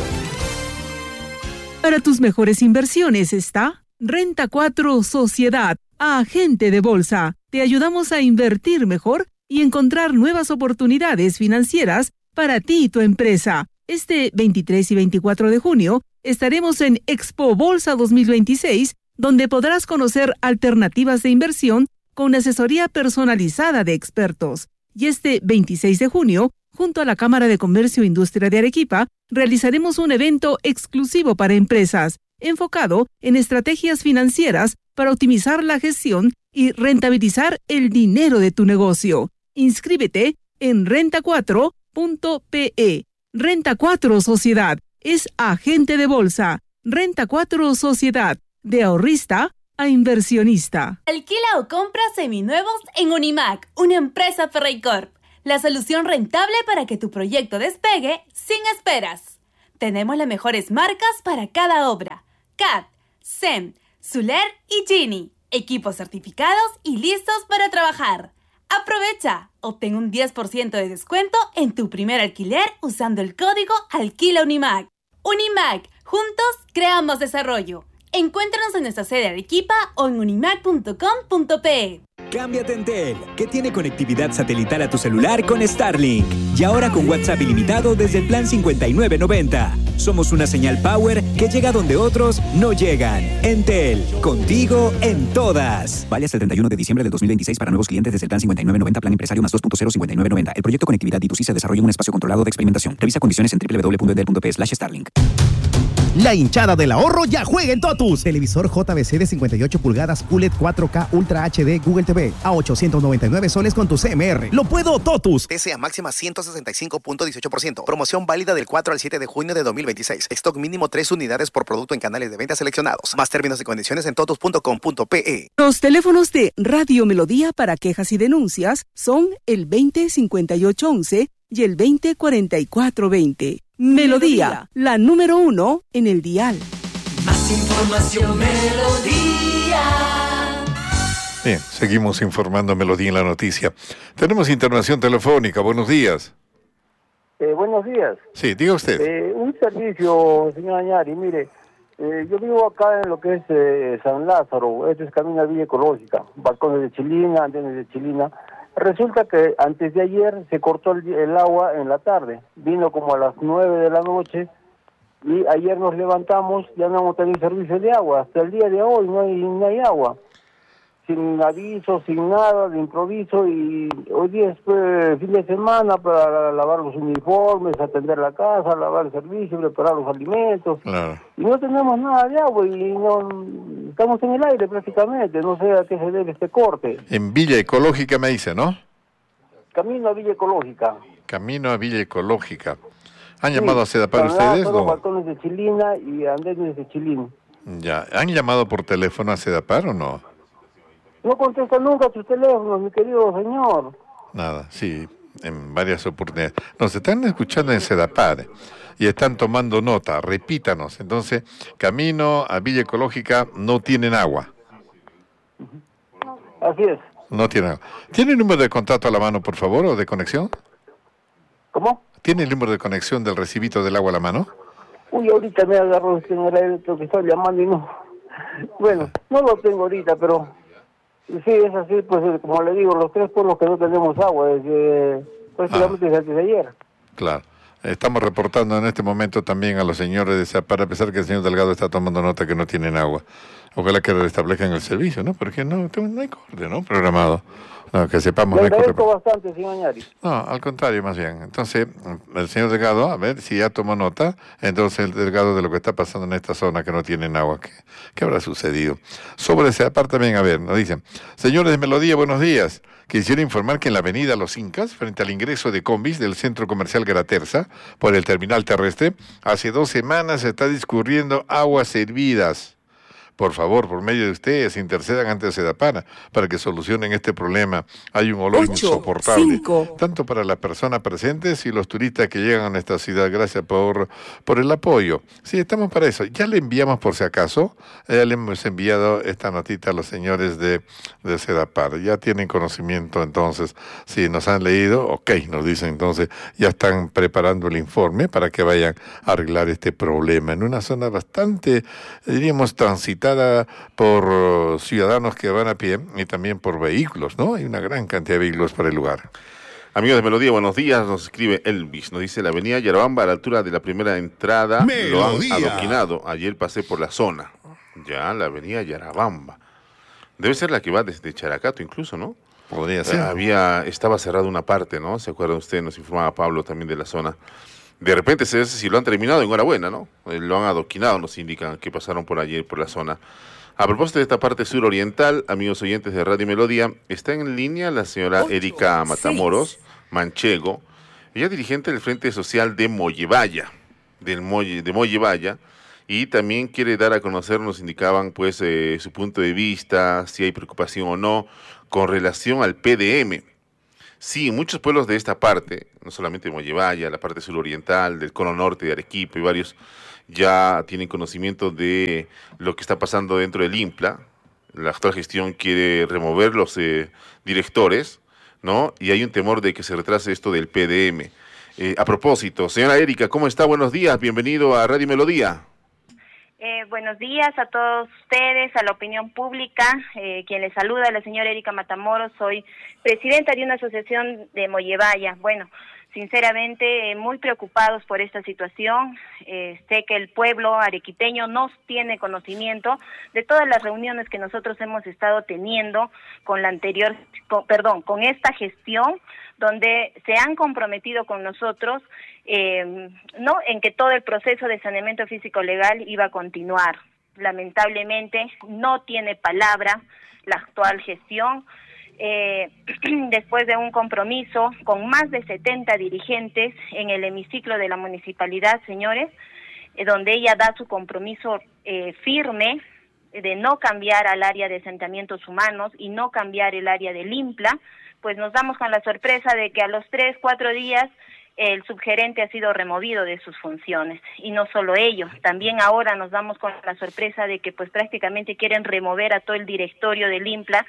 Para tus mejores inversiones está Renta cuatro Sociedad, agente de bolsa. Te ayudamos a invertir mejor y encontrar nuevas oportunidades financieras para ti y tu empresa. Este veintitrés y veinticuatro de junio estaremos en Expo Bolsa dos mil veintiséis, donde podrás conocer alternativas de inversión con asesoría personalizada de expertos. Y este veintiséis de junio, junto a la Cámara de Comercio e Industria de Arequipa, realizaremos un evento exclusivo para empresas, enfocado en estrategias financieras para optimizar la gestión y rentabilizar el dinero de tu negocio. Inscríbete en renta cuatro punto pe. Renta cuatro Sociedad, es agente de bolsa. Renta cuatro Sociedad, de ahorrista a inversionista. Alquila o compra seminuevos en Unimac, una empresa Ferreycorp. La solución rentable para que tu proyecto despegue sin esperas. Tenemos las mejores marcas para cada obra. C A D, S E M, Zuler y Gini. Equipos certificados y listos para trabajar. Aprovecha, obtén un diez por ciento de descuento en tu primer alquiler usando el código Alquila Unimac. Unimac, juntos creamos desarrollo. Encuéntranos en nuestra sede Arequipa o en unimac punto com punto pe. Cámbiate a Entel, que tiene conectividad satelital a tu celular con Starlink. Y ahora con WhatsApp ilimitado desde el plan cincuenta y nueve noventa. Somos una señal power que llega donde otros no llegan. Entel, contigo en todas. Vale hasta el treinta y uno de diciembre del dos mil veintiséis para nuevos clientes desde el plan cincuenta y nueve noventa, plan empresario más dos punto cero cincuenta y nueve noventa. El proyecto Conectividad D dos C se desarrolla en un espacio controlado de experimentación. Revisa condiciones en doble u doble u doble u punto entel punto pe slash starlink. La hinchada del ahorro ya juega en Totus. Televisor J V C de cincuenta y ocho pulgadas U L E D cuatro K Ultra H D Google T V a ochocientos noventa y nueve soles con tu C M R. ¡Lo puedo, Totus! T C A máxima ciento sesenta y cinco punto dieciocho por ciento. Promoción válida del cuatro al siete de junio de dos mil veintiséis. Stock mínimo tres unidades por producto en canales de venta seleccionados. Más términos y condiciones en totus punto com punto pe. Los teléfonos de Radio Melodía para quejas y denuncias son el veinte cincuenta y ocho once y el veinte cuarenta y cuatro veinte. Melodía, la número uno en el dial. Más información, Melodía. Bien, seguimos informando Melodía en la noticia. Tenemos internación telefónica. Buenos días. Eh, buenos días. Sí, diga usted. Eh, un servicio, señor Añari, mire, eh, yo vivo acá en lo que es eh, San Lázaro, esto es Camino a Villa Ecológica, balcones de Chilina, andenes de Chilina. Resulta que antes de ayer se cortó el, el agua en la tarde, vino como a las nueve de la noche y ayer nos levantamos, ya no hemos tenido servicio de agua, hasta el día de hoy no hay, no hay agua. Sin aviso, sin nada, de improviso, y hoy día es pues, fin de semana para lavar los uniformes, atender la casa, lavar el servicio, preparar los alimentos. Claro. Y no tenemos nada de agua y no estamos en el aire prácticamente, no sé a qué se debe este corte. En Villa Ecológica me dice, ¿no? Camino a Villa Ecológica. Camino a Villa Ecológica. ¿Han Sí, llamado a Sedapar San ustedes? Lázaro, No. balcones de Chilina y andenes de Chilín. Ya. ¿Han llamado por teléfono a Sedapar o no? No contesta nunca sus teléfonos, mi querido señor. Nada, sí, en varias oportunidades. Nos están escuchando en Sedapar y están tomando nota, repítanos. Entonces, Camino a Villa Ecológica no tienen agua. Así es. No tienen agua. ¿Tiene el número de contacto a la mano, por favor, o de conexión? ¿Cómo? ¿Tiene el número de conexión del recibito del agua a la mano? Uy, ahorita me agarró este en el aire que estoy llamando y no. Bueno, no lo tengo ahorita, pero sí, es así, pues como le digo, los tres pueblos que no tenemos agua desde prácticamente desde antes de ayer. Claro. Estamos reportando en este momento también a los señores de Sedapar, a pesar que el señor Delgado está tomando nota que no tienen agua. Ojalá que restablezcan el servicio, ¿no? Porque no, no hay corte, ¿no? Programado. No, que sepamos. Le no hay corte. agradezco bastante, señor Añari. No, al contrario, más bien. Entonces, el señor Delgado, a ver si ya tomó nota, entonces el Delgado de lo que está pasando en esta zona que no tienen agua, ¿qué, qué habrá sucedido? Sobre esa parte también, a ver, nos dicen, señores de Melodía, buenos días. Quisiera informar que en la avenida Los Incas, frente al ingreso de combis del centro comercial Garaterza, por el terminal terrestre, hace dos semanas se está discurriendo aguas hervidas. Por favor, por medio de ustedes, intercedan ante Sedapar para que solucionen este problema. Hay un olor Ocho, insoportable, cinco. tanto para las personas presentes y los turistas que llegan a nuestra ciudad. Gracias por, por el apoyo. Sí, estamos para eso. Ya le enviamos, por si acaso, ya le hemos enviado esta notita a los señores de, de Sedapar. Ya tienen conocimiento, entonces, si nos han leído, ok, nos dicen, entonces, ya están preparando el informe para que vayan a arreglar este problema en una zona bastante, diríamos, transitada por uh, ciudadanos que van a pie y también por vehículos, ¿no? Hay una gran cantidad de vehículos para el lugar. Amigos de Melodía, buenos días. Nos escribe Elvis. Nos dice la avenida Yarabamba a la altura de la primera entrada. Melodía. Lo han adoquinado. Ayer pasé por la zona. Ya, la avenida Yarabamba. Debe ser la que va desde Characato incluso, ¿no? Podría ser. Eh, había, estaba cerrada una parte, ¿no? ¿Se acuerdan ustedes? Nos informaba Pablo también de la zona. De repente, si lo han terminado, enhorabuena, ¿no? Eh, lo han adoquinado, nos indican que pasaron por ayer, por la zona. A propósito de esta parte suroriental, amigos oyentes de Radio Melodía, está en línea la señora Ocho, Erika Matamoros seis. Manchego, ella es dirigente del Frente Social de Mollevaya. del Molle, de Mollevaya, y también quiere dar a conocer, nos indicaban pues eh, su punto de vista, si hay preocupación o no, con relación al P D M. Sí, muchos pueblos de esta parte, no solamente de Mollevaya, la parte suroriental, del cono norte de Arequipa y varios, ya tienen conocimiento de lo que está pasando dentro del INPLA. La actual gestión quiere remover los eh, directores, ¿no? Y hay un temor de que se retrase esto del P D M. Eh, a propósito, señora Erika, ¿cómo está? Buenos días, bienvenido a Radio Melodía. Eh, buenos días a todos ustedes, a la opinión pública. Eh, quien les saluda, la señora Erika Matamoros, soy presidenta de una asociación de Mollevaya. Bueno, sinceramente, eh, muy preocupados por esta situación. Eh, sé que el pueblo arequipeño no tiene conocimiento de todas las reuniones que nosotros hemos estado teniendo con la anterior, con, perdón, con esta gestión, donde se han comprometido con nosotros, eh, no, en que todo el proceso de saneamiento físico legal iba a continuar. Lamentablemente, no tiene palabra la actual gestión. Eh, después de un compromiso con más de setenta dirigentes en el hemiciclo de la municipalidad, señores, eh, donde ella da su compromiso eh, firme de no cambiar al área de asentamientos humanos y no cambiar el área del INPLA, pues nos damos con la sorpresa de que a los tres, cuatro días el subgerente ha sido removido de sus funciones. Y no solo ello, también ahora nos damos con la sorpresa de que pues prácticamente quieren remover a todo el directorio del INPLA.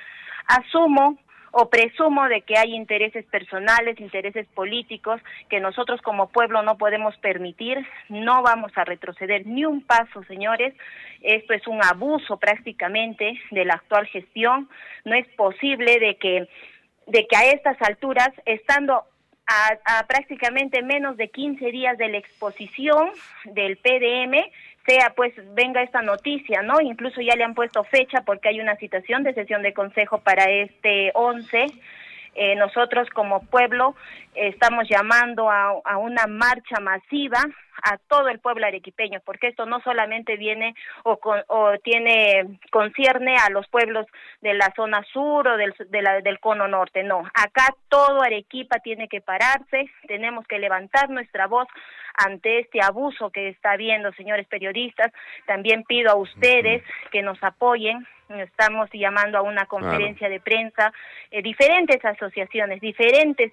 Asumo o presumo de que hay intereses personales, intereses políticos que nosotros como pueblo no podemos permitir. No vamos a retroceder ni un paso, señores. Esto es un abuso prácticamente de la actual gestión. No es posible de que de que a estas alturas, estando a, a prácticamente menos de quince días de la exposición del P D M, sea pues venga esta noticia, ¿no? Incluso ya le han puesto fecha porque hay una citación de sesión de consejo para este once. Eh, nosotros como pueblo eh, estamos llamando a, a una marcha masiva a todo el pueblo arequipeño, porque esto no solamente viene o, con, o tiene concierne a los pueblos de la zona sur o del, de la, del cono norte, no. Acá todo Arequipa tiene que pararse, tenemos que levantar nuestra voz ante este abuso que está habiendo, señores periodistas. También pido a ustedes que nos apoyen. Estamos llamando a una conferencia claro. de prensa, eh, diferentes asociaciones, diferentes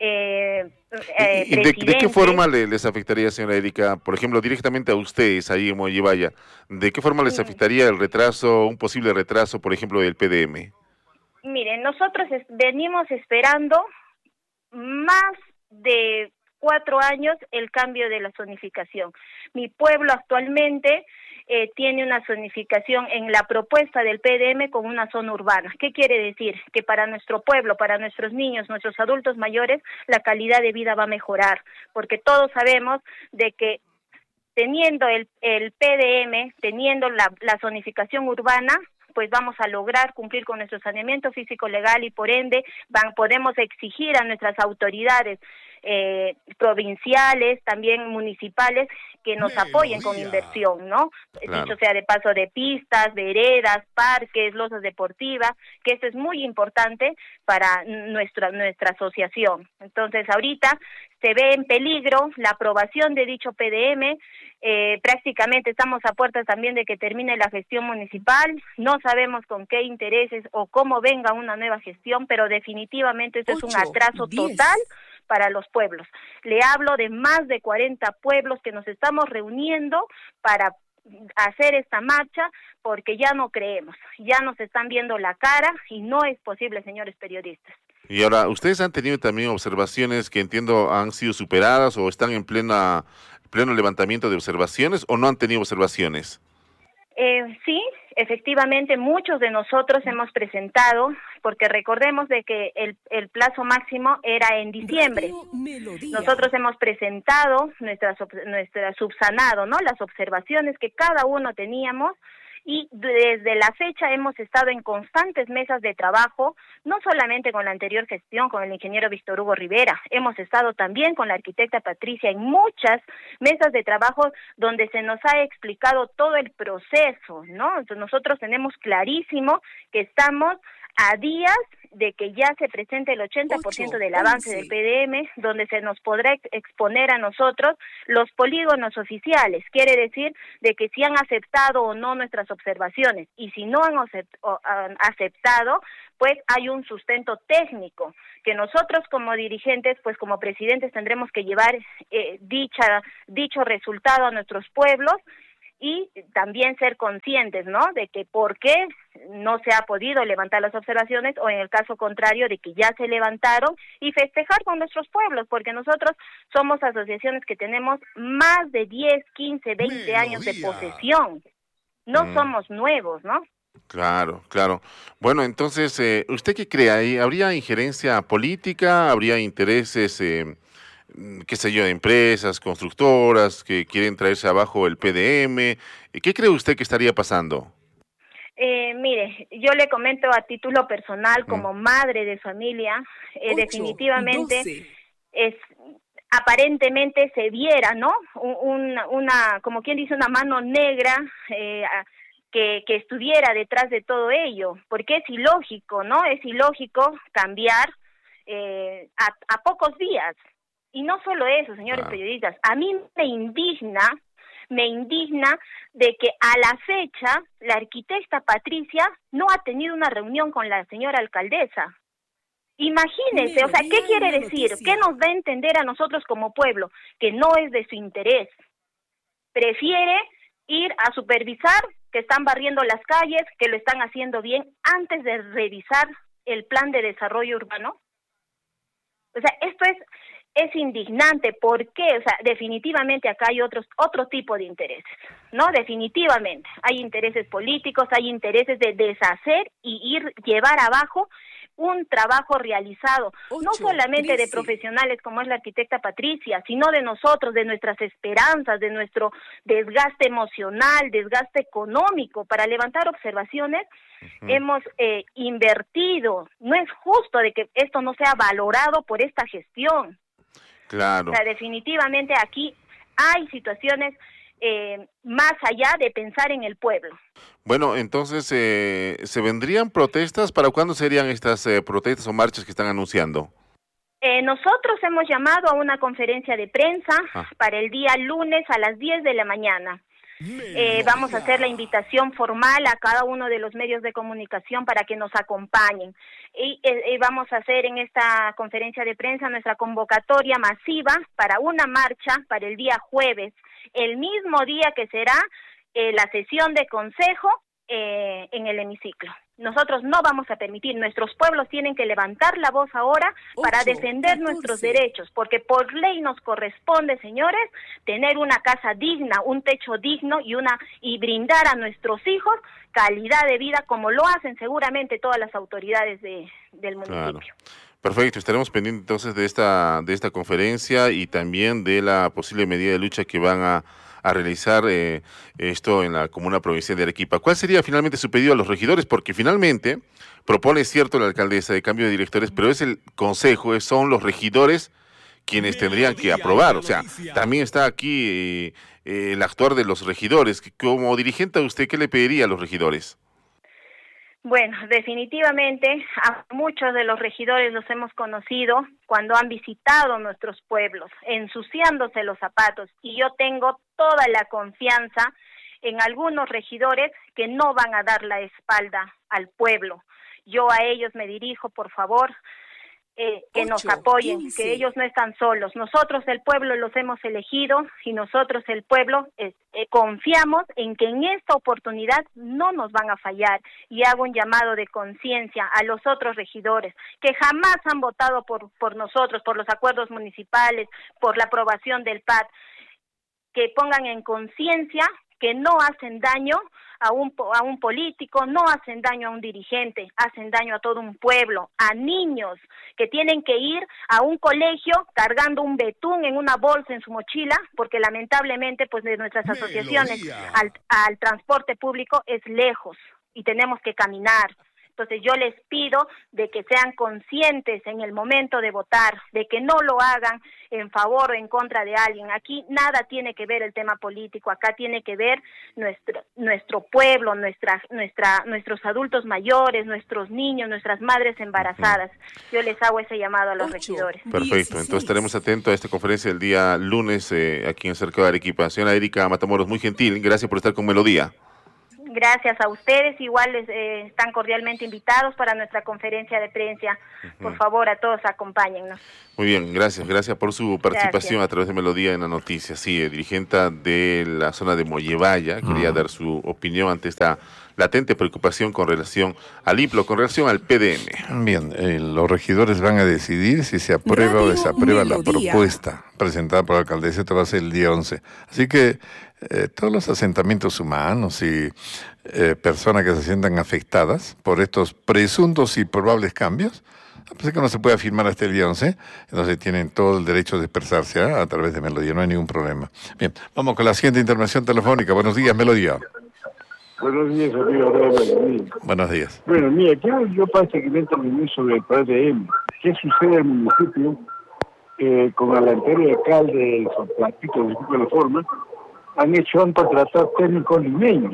eh, eh, ¿Y, y de, de qué forma le, les afectaría, señora Erika, por ejemplo, directamente a ustedes ahí en Mollevaya? ¿De qué forma les afectaría el retraso, un posible retraso, por ejemplo, del P D M? Miren, nosotros es, venimos esperando más de cuatro años el cambio de la zonificación. Mi pueblo actualmente eh, tiene una zonificación en la propuesta del P D M con una zona urbana. ¿Qué quiere decir? Que para nuestro pueblo, para nuestros niños, nuestros adultos mayores, la calidad de vida va a mejorar, porque todos sabemos de que teniendo el, el P D M, teniendo la, la zonificación urbana, pues vamos a lograr cumplir con nuestro saneamiento físico legal y por ende van, podemos exigir a nuestras autoridades eh, provinciales, también municipales, que nos apoyen con inversión, ¿no? Claro. Dicho sea de paso, de pistas, veredas, parques, losas deportivas, que esto es muy importante para nuestra nuestra asociación. Entonces, ahorita se ve en peligro la aprobación de dicho P D M, eh, prácticamente estamos a puertas también de que termine la gestión municipal, no sabemos con qué intereses o cómo venga una nueva gestión, pero definitivamente esto es un atraso total para los pueblos. Le hablo de más de cuarenta pueblos que nos estamos reuniendo para hacer esta marcha porque ya no creemos, ya nos están viendo la cara y no es posible, señores periodistas. Y ahora, ¿ustedes han tenido también observaciones que entiendo han sido superadas o están en plena pleno levantamiento de observaciones o no han tenido observaciones? Eh, sí, efectivamente, muchos de nosotros hemos presentado, porque recordemos de que el, el plazo máximo era en diciembre. Nosotros hemos presentado nuestra, nuestra subsanado, ¿no? Las observaciones que cada uno teníamos. Y desde la fecha hemos estado en constantes mesas de trabajo, no solamente con la anterior gestión, con el ingeniero Víctor Hugo Rivera, hemos estado también con la arquitecta Patricia en muchas mesas de trabajo donde se nos ha explicado todo el proceso, ¿no? Entonces nosotros tenemos clarísimo que estamos a días de que ya se presente el ochenta por ciento del avance del P D M, donde se nos podrá ex exponer a nosotros los polígonos oficiales. Quiere decir de que si han aceptado o no nuestras observaciones, y si no han acept o, han aceptado, pues hay un sustento técnico, que nosotros como dirigentes, pues como presidentes tendremos que llevar eh, dicha, dicho resultado a nuestros pueblos, y también ser conscientes, ¿no?, de que por qué no se ha podido levantar las observaciones, o en el caso contrario de que ya se levantaron, y festejar con nuestros pueblos, porque nosotros somos asociaciones que tenemos más de diez, quince, veinte años de posesión, no mm. somos nuevos, ¿no? Claro, claro. Bueno, entonces, eh, ¿usted qué cree? ¿Habría injerencia política? ¿Habría intereses eh, qué sé yo, de empresas, constructoras que quieren traerse abajo el P D M? ¿Qué cree usted que estaría pasando? Eh, mire, yo le comento a título personal, como mm. madre de familia, eh, Ocho, definitivamente doce. es aparentemente se viera, ¿no? Un, una, como quien dice, una mano negra eh, que, que estuviera detrás de todo ello, porque es ilógico, ¿no? Es ilógico cambiar eh, a, a pocos días. Y no solo eso, señores ah. periodistas, a mí me indigna, me indigna de que a la fecha la arquitecta Patricia no ha tenido una reunión con la señora alcaldesa. Imagínense, Mira, o sea, ¿qué quiere decir? ¿Qué nos da a entender a nosotros como pueblo? Que no es de su interés. Prefiere ir a supervisar que están barriendo las calles, que lo están haciendo bien, antes de revisar el plan de desarrollo urbano. O sea, esto es... Es indignante. ¿Por qué? O sea, definitivamente acá hay otros otro tipo de intereses, ¿no? Definitivamente. Hay intereses políticos, hay intereses de deshacer y ir, llevar abajo un trabajo realizado, Ocho, no solamente trece. de profesionales como es la arquitecta Patricia, sino de nosotros, de nuestras esperanzas, de nuestro desgaste emocional, desgaste económico. Para levantar observaciones, uh-huh. hemos eh, invertido. No es justo de que esto no sea valorado por esta gestión. Claro. O sea, definitivamente aquí hay situaciones eh, más allá de pensar en el pueblo. Bueno, entonces, eh, ¿se vendrían protestas? ¿Para cuándo serían estas eh, protestas o marchas que están anunciando? Eh, nosotros hemos llamado a una conferencia de prensa ah. para el día lunes a las diez de la mañana. Eh, vamos a hacer la invitación formal a cada uno de los medios de comunicación para que nos acompañen. Y eh, vamos a hacer en esta conferencia de prensa nuestra convocatoria masiva para una marcha para el día jueves, el mismo día que será eh, la sesión de consejo eh, en el hemiciclo. Nosotros no vamos a permitir, nuestros pueblos tienen que levantar la voz ahora para Ocho, defender catorce. Nuestros derechos, porque por ley nos corresponde, señores, tener una casa digna, un techo digno y una y brindar a nuestros hijos calidad de vida, como lo hacen seguramente todas las autoridades de, del municipio. Claro. Perfecto, estaremos pendientes entonces de esta de esta conferencia y también de la posible medida de lucha que van a a realizar eh, esto en la comuna provincial de Arequipa. ¿Cuál sería finalmente su pedido a los regidores? Porque finalmente propone, cierto, la alcaldesa de cambio de directores, pero es el consejo, son los regidores quienes tendrían que aprobar. O sea, también está aquí eh, eh, el actuar de los regidores. Como dirigente, ¿a usted qué le pediría a los regidores? Bueno, definitivamente a muchos de los regidores los hemos conocido cuando han visitado nuestros pueblos, ensuciándose los zapatos, y yo tengo toda la confianza en algunos regidores que no van a dar la espalda al pueblo. Yo a ellos me dirijo, por favor, eh, que Ocho, nos apoyen, quince. Que ellos no están solos. Nosotros el pueblo los hemos elegido y nosotros el pueblo eh, eh, confiamos en que en esta oportunidad no nos van a fallar, y hago un llamado de conciencia a los otros regidores que jamás han votado por, por nosotros, por los acuerdos municipales, por la aprobación del P A D, que pongan en conciencia que no hacen daño a un a un político, no hacen daño a un dirigente, hacen daño a todo un pueblo, a niños que tienen que ir a un colegio cargando un betún en una bolsa en su mochila, porque lamentablemente pues de nuestras asociaciones al, al transporte público es lejos y tenemos que caminar. Entonces yo les pido de que sean conscientes en el momento de votar, de que no lo hagan en favor o en contra de alguien. Aquí nada tiene que ver el tema político, acá tiene que ver nuestro nuestro pueblo, nuestra nuestra nuestros adultos mayores, nuestros niños, nuestras madres embarazadas. Yo les hago ese llamado a los regidores. Perfecto, entonces estaremos atentos a esta conferencia el día lunes eh, aquí en el Cercado de Arequipa. Señora Erika Matamoros, muy gentil, gracias por estar con Melodía. Gracias a ustedes, igual les, eh, están cordialmente invitados para nuestra conferencia de prensa. Por favor, a todos acompáñennos. Muy bien, gracias, gracias por su participación Gracias. a través de Melodía en la noticia. Sí, el dirigente de la zona de Mollevaya quería dar su opinión ante esta latente preocupación con relación al I P L O, con relación al P D M. Bien, eh, los regidores van a decidir si se aprueba Radio o desaprueba Melodía. La propuesta presentada por la alcaldesa. Esto va a ser el día once. Así que eh, todos los asentamientos humanos y eh, personas que se sientan afectadas por estos presuntos y probables cambios, a pesar que no se puede afirmar hasta el día once, entonces tienen todo el derecho de expresarse ¿eh? a través de Melodía, no hay ningún problema. Bien, vamos con la siguiente intervención telefónica. Buenos días, Melodía. Buenos días, amigo. Buenos días. Bueno, mira, quiero yo para seguimiento sobre el P D M. ¿Qué sucede en el municipio eh, con el anterior alcalde de San Francisco, del municipio de La Forma? Han hecho, han contratado técnicos limeños.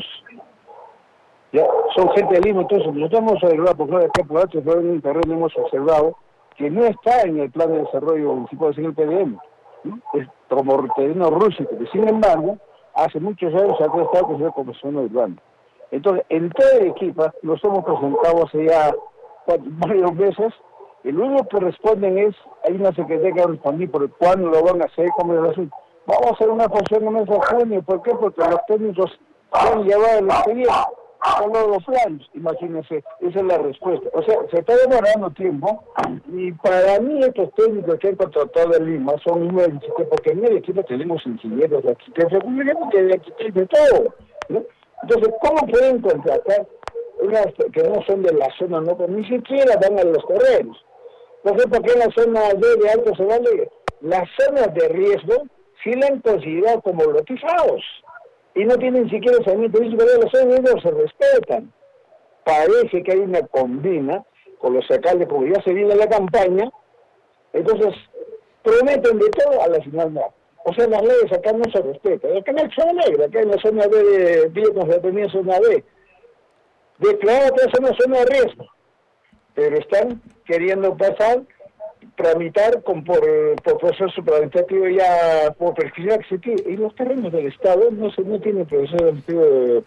Ya, son gente de Lima, entonces nosotros hemos observado, por ejemplo, acá por otro lado en el terreno hemos observado que no está en el plan de desarrollo municipal sin el P D M, ¿no? Es como terreno rústico, que sin embargo, hace muchos años se ha estado considerado como zona urbana. Entonces, en toda Arequipa nos hemos presentado hace ya varios meses, y lo único que responden es, hay una secretaria que respondí por cuándo lo van a hacer, cómo es el asunto. Vamos a hacer una función en el mes de junio, ¿por qué? Porque los técnicos han llevado el expediente con los planos, imagínense, esa es la respuesta. O sea, se está demorando tiempo, y para mí estos técnicos que han contratado de Lima son inútiles, porque en Arequipa tenemos ingenieros de arquitectos, de arquitectos de todo, ¿no? Entonces, ¿cómo pueden contratar unas que no son de la zona, no? Pues ni siquiera van a los terrenos. Por ejemplo, aquí en la zona D de Alto Cevalde, las zonas de riesgo sí la han considerado como lotizados y no tienen ni siquiera saneamiento, pero los zonas de riesgo se respetan. Parece que hay una combina con los alcaldes, porque ya se viene la campaña, entonces prometen de todo a la final no. O sea, las leyes acá no se respetan. Acá en la zona negra, acá en la zona B de Villa Concertación, zona B, declarada que es una zona de riesgo, pero están queriendo pasar, tramitar con por, por proceso administrativo ya por prescripción adquisitiva. Y los terrenos del Estado no se no tienen proceso administrativo de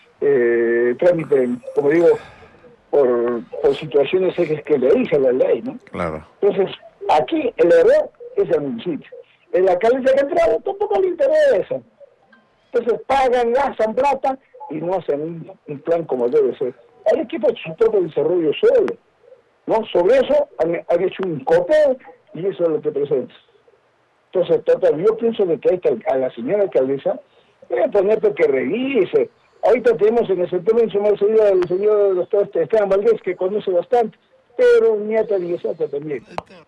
eh, trámite, como digo, por, por situaciones que le dice la ley, ¿no? Claro. Entonces, aquí el error es el municipio. El alcalde que ha entrado tampoco le interesa. Entonces pagan, gastan plata y no hacen un, un plan como debe ser. El equipo ha hecho su propio desarrollo solo, ¿no? Sobre eso han, han hecho un copeo y eso es lo que presenta. Entonces, total, yo pienso de que hay que a la señora alcaldesa voy a poner que revise. Ahorita tenemos en el sector mencionado el señor doctor Esteban Valdés, que conoce bastante, pero nieta y Sata también.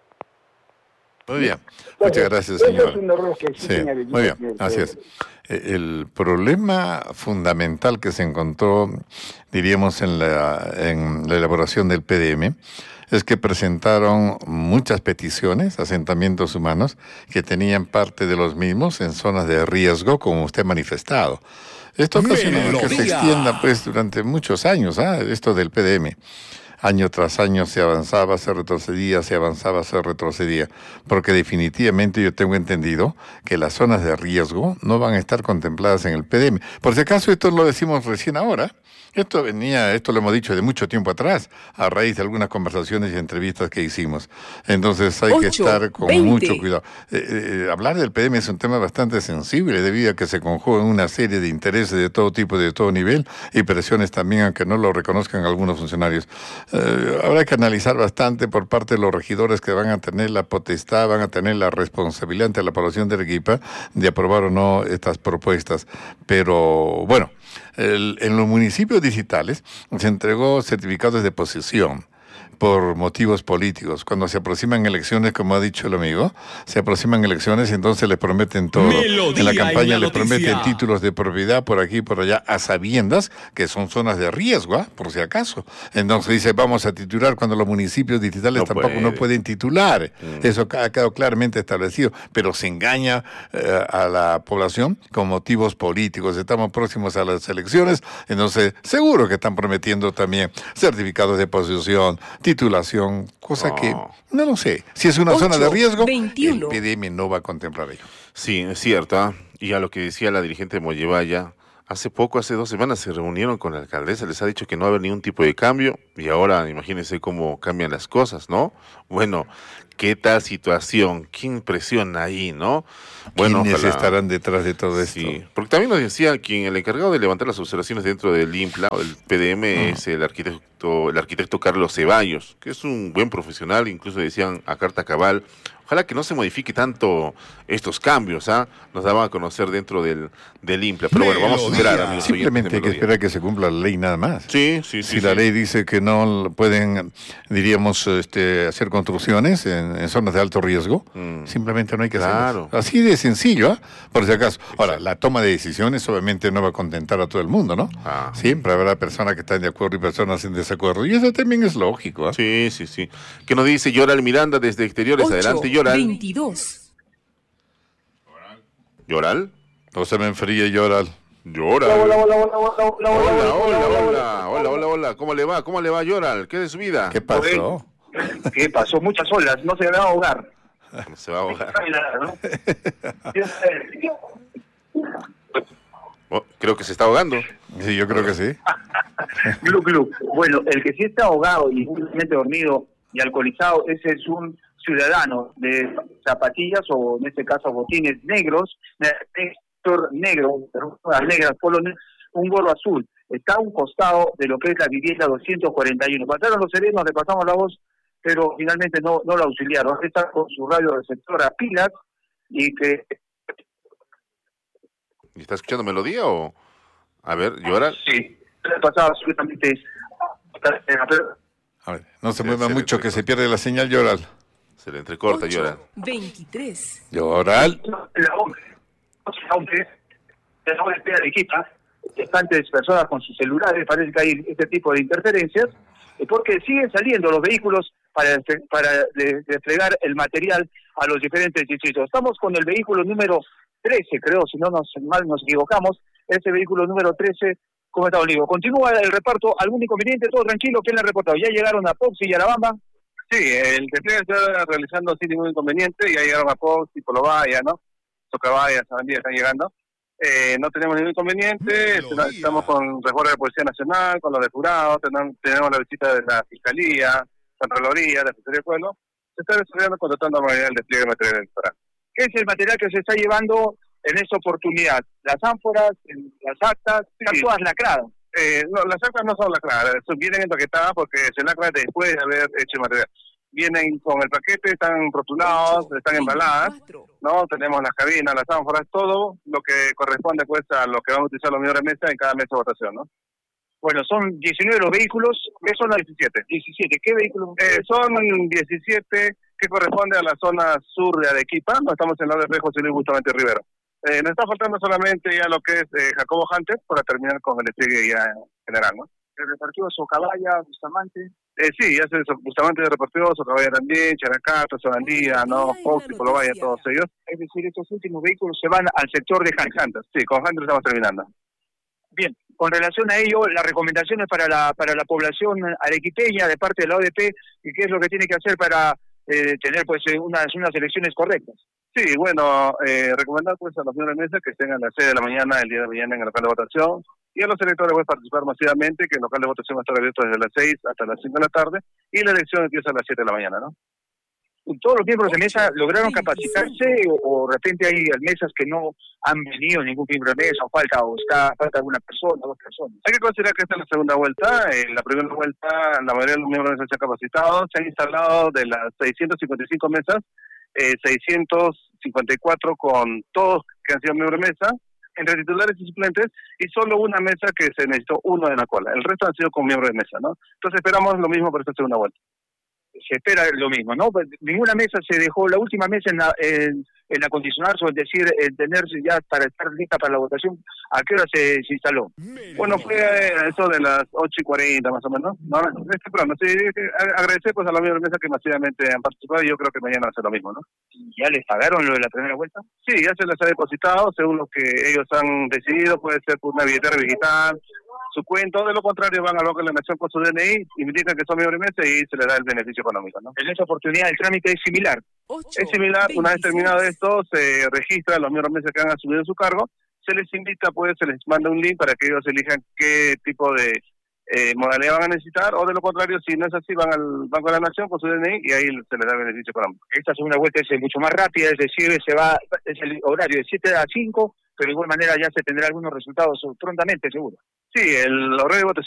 Muy bien, muchas gracias, señor. Es un error que sí, muy bien, así es. El problema fundamental que se encontró, diríamos, en la, en la elaboración del P D M es que presentaron muchas peticiones, asentamientos humanos, que tenían parte de los mismos en zonas de riesgo, como usted ha manifestado. Esto ocasionó que se extienda pues durante muchos años, ¿ah? Esto del P D M. Año tras año se avanzaba, se retrocedía, se avanzaba, se retrocedía, porque definitivamente yo tengo entendido que las zonas de riesgo no van a estar contempladas en el P D M. Por si acaso esto lo decimos recién ahora, esto venía, esto lo hemos dicho de mucho tiempo atrás, a raíz de algunas conversaciones y entrevistas que hicimos. Entonces hay que estar con mucho cuidado. Eh, eh, hablar del P D M es un tema bastante sensible, debido a que se conjugan una serie de intereses de todo tipo, de todo nivel, y presiones también, aunque no lo reconozcan algunos funcionarios. Eh, habrá que analizar bastante por parte de los regidores que van a tener la potestad, van a tener la responsabilidad ante la población de Arequipa de aprobar o no estas propuestas. Pero bueno, el, en los municipios digitales se entregó certificados de posesión por motivos políticos. Cuando se aproximan elecciones, como ha dicho el amigo, se aproximan elecciones y entonces les prometen todo. Melodía en la campaña en la les prometen noticia. títulos de propiedad por aquí y por allá, a sabiendas que son zonas de riesgo, ¿ah? Por si acaso. Entonces dice, vamos a titular cuando los municipios distritales No tampoco puede. no pueden titular. Mm. Eso ha quedado claramente establecido, pero se engaña eh, a la población con motivos políticos. Estamos próximos a las elecciones, entonces seguro que están prometiendo también certificados de posesión, titulación, cosa No. que no lo sé. Si es una zona de ocho riesgo, veintiuno. el P D M no va a contemplar ello. Sí, es cierto. ¿ah? Y a lo que decía la dirigente de Mollevaya, hace poco, hace dos semanas, se reunieron con la alcaldesa, les ha dicho que no va a haber ningún tipo de cambio, y ahora imagínense cómo cambian las cosas, ¿no? Bueno, ¿qué tal situación? ¿Qué impresión ahí, no? Bueno, ¿Quiénes ojalá- estarán detrás de todo esto? Sí, porque también nos decía quien el encargado de levantar las observaciones dentro del IMPLA o del P D M es el arquitecto, el arquitecto Carlos Ceballos, que es un buen profesional, incluso decían a carta cabal. Ojalá que no se modifique tanto estos cambios, ¿ah? Nos daban a conocer dentro del, del IMPLA. Pero bueno, vamos a esperar, amigos Simplemente hay oyentes de que Melodía. esperar que se cumpla la ley nada más. Sí, sí, sí. Si la sí. ley dice que no pueden, diríamos, este, hacer construcciones en, en zonas de alto riesgo, Mm. simplemente no hay que Claro. hacerlo. Así de sencillo, ¿ah? Por si acaso. Ahora, la toma de decisiones obviamente no va a contentar a todo el mundo, ¿no? Ah. Siempre habrá personas que están de acuerdo y personas en desacuerdo. Y eso también es lógico, ¿ah? Sí, sí, sí. Que nos dice Yoral Miranda desde exteriores. Adelante, Yoral. veintidós. ¿Yoral? No se me enfríe, Yoral. Yoral. Hola, hola, hola, hola, hola, hola, Hola, hola, hola, hola, hola, hola, hola. ¿Cómo le va? ¿Cómo le va, Yoral? ¿Qué de su vida? ¿Qué pasó? ¿Qué pasó? Muchas olas, no se va a ahogar. Se va a ahogar. ¿no? Oh, creo que se está ahogando. Sí, yo creo que sí. Glu, glu. Bueno, el que sí está ahogado y simplemente dormido y alcoholizado, ese es un ciudadano de zapatillas o en este caso botines negros, sector negro, las negras, polones, un gorro azul. Está a un costado de lo que es la vivienda doscientos cuarenta y uno. Pasaron los serenos, le pasamos la voz, pero finalmente no, no lo auxiliaron. Está con su radio receptor a pilas y que... ¿Y está escuchando melodía o...? A ver, Yoral. Sí, le pasaba absolutamente... A ver, no se Sí, mueva se le mucho que entrecorta. se pierde la señal, Yoral. Se le entrecorta, Yoral. veintitrés. Yoral. La O M P, la O M P de Arequipa, bastantes personas con sus celulares, parece que hay este tipo de interferencias, eh, porque siguen saliendo los vehículos para, despe- para de- desplegar el material a los diferentes distritos. Estamos con el vehículo número trece, creo, si no nos mal nos equivocamos, ese vehículo número trece, ¿cómo está, Olivo? Continúa el reparto, ¿algún inconveniente? Todo tranquilo, ¿quién le ha reportado? ¿Ya llegaron a Poxi y Arabamba? Sí, el despliegue está realizando sin ningún inconveniente, ya llegaron a Pox, Polobaya, ¿no? Socabaya, Sabandía están llegando. Eh, no tenemos ningún inconveniente, est- estamos con resguardo de Policía Nacional, con los depurados, tenemos, tenemos la visita de la Fiscalía, Contraloría, de la Fiscalía del Pueblo. Se está desarrollando, contratando a manera el despliegue de material electoral. ¿Qué es el material que se está llevando en esta oportunidad? Las ánforas, las actas, están Sí. todas lacradas. Eh, no, las actas no son lacradas, son- vienen empaquetadas porque se lacran después de haber hecho el material. Vienen con el paquete, están rotulados, están embaladas, ¿no? Tenemos las cabinas, las ánforas, todo lo que corresponde pues a lo que vamos a utilizar los miembros de mesa en cada mesa de votación, ¿no? Bueno, son diecinueve los vehículos, ¿qué son las diecisiete? diecisiete, ¿qué vehículos? Eh, son diecisiete que corresponde a la zona sur de Arequipa, no estamos en la de José Luis Bustamante Rivero. Eh, nos está faltando solamente ya lo que es eh, Jacobo Hunter para terminar con el despliegue ya general, ¿no? El repartido Socabaya, Bustamante. Eh, sí, ya se Bustamante de repartió, Socabaya también, Characato, Sabandía, ¿no? Fox y Polobaya, todos ellos. Es decir, estos últimos vehículos se van al sector de Hunter. Hunter, sí, con Hunter estamos terminando. Bien, con relación a ello, las recomendaciones para la para la población arequipeña de parte de la O D P, y qué es lo que tiene que hacer para eh, tener pues eh, unas unas elecciones correctas. Sí, bueno, eh, recomendar pues a los miembros de mesa que estén a las seis de la mañana, el día de mañana en el local de votación, y a los electores pueden participar masivamente, que el local de votación va a estar abierto desde las seis hasta las cinco de la tarde, y la elección empieza a las siete de la mañana, ¿no? ¿Todos los miembros de mesa lograron capacitarse o, o de repente hay mesas que no han venido ningún miembro de mesa o falta o está falta alguna persona, dos personas? Hay que considerar que esta es la segunda vuelta. En la primera vuelta, la mayoría de los miembros de mesa se han capacitado. Se han instalado de las seiscientas cincuenta y cinco mesas, eh, seiscientos cincuenta y cuatro con todos que han sido miembros de mesa. entre titulares y suplentes, y solo una mesa que se necesitó uno de la cola. El resto han sido con miembros de mesa, ¿no? Entonces esperamos lo mismo para esta segunda vuelta. Se espera lo mismo, ¿no? Ninguna mesa se dejó, la última mesa en, la, en, en acondicionarse, o es decir, en tenerse ya para estar lista para la votación. ¿A qué hora se, se instaló? Bueno, fue eso de las ocho y cuarenta más o menos, ¿no? Es temprano, sí, agradecer pues a los miembros de mesa que masivamente han participado, y yo creo que mañana va a ser lo mismo, ¿no? ¿Ya les pagaron lo de la primera vuelta? Sí, ya se les ha depositado, según lo que ellos han decidido, puede ser por una billetera digital, su cuenta, o de lo contrario van al banco de la nación con su D N I, indican que son miembros de mesa y se les da el beneficio económico, ¿no? En esa oportunidad el trámite es similar. Es similar, una vez terminado esto, se registra a los miembros de mesa que han asumido su cargo, se les invita, pues se les manda un link para que ellos elijan qué tipo de eh, modalidad van a necesitar, o de lo contrario, si no es así, van al Banco de la Nación con su D N I y ahí se les da el beneficio económico. Esta segunda vuelta es mucho más rápida, es decir, se va, es el horario de siete a cinco, pero de igual manera ya se tendrá algunos resultados prontamente, seguro. Sí, el horario de votación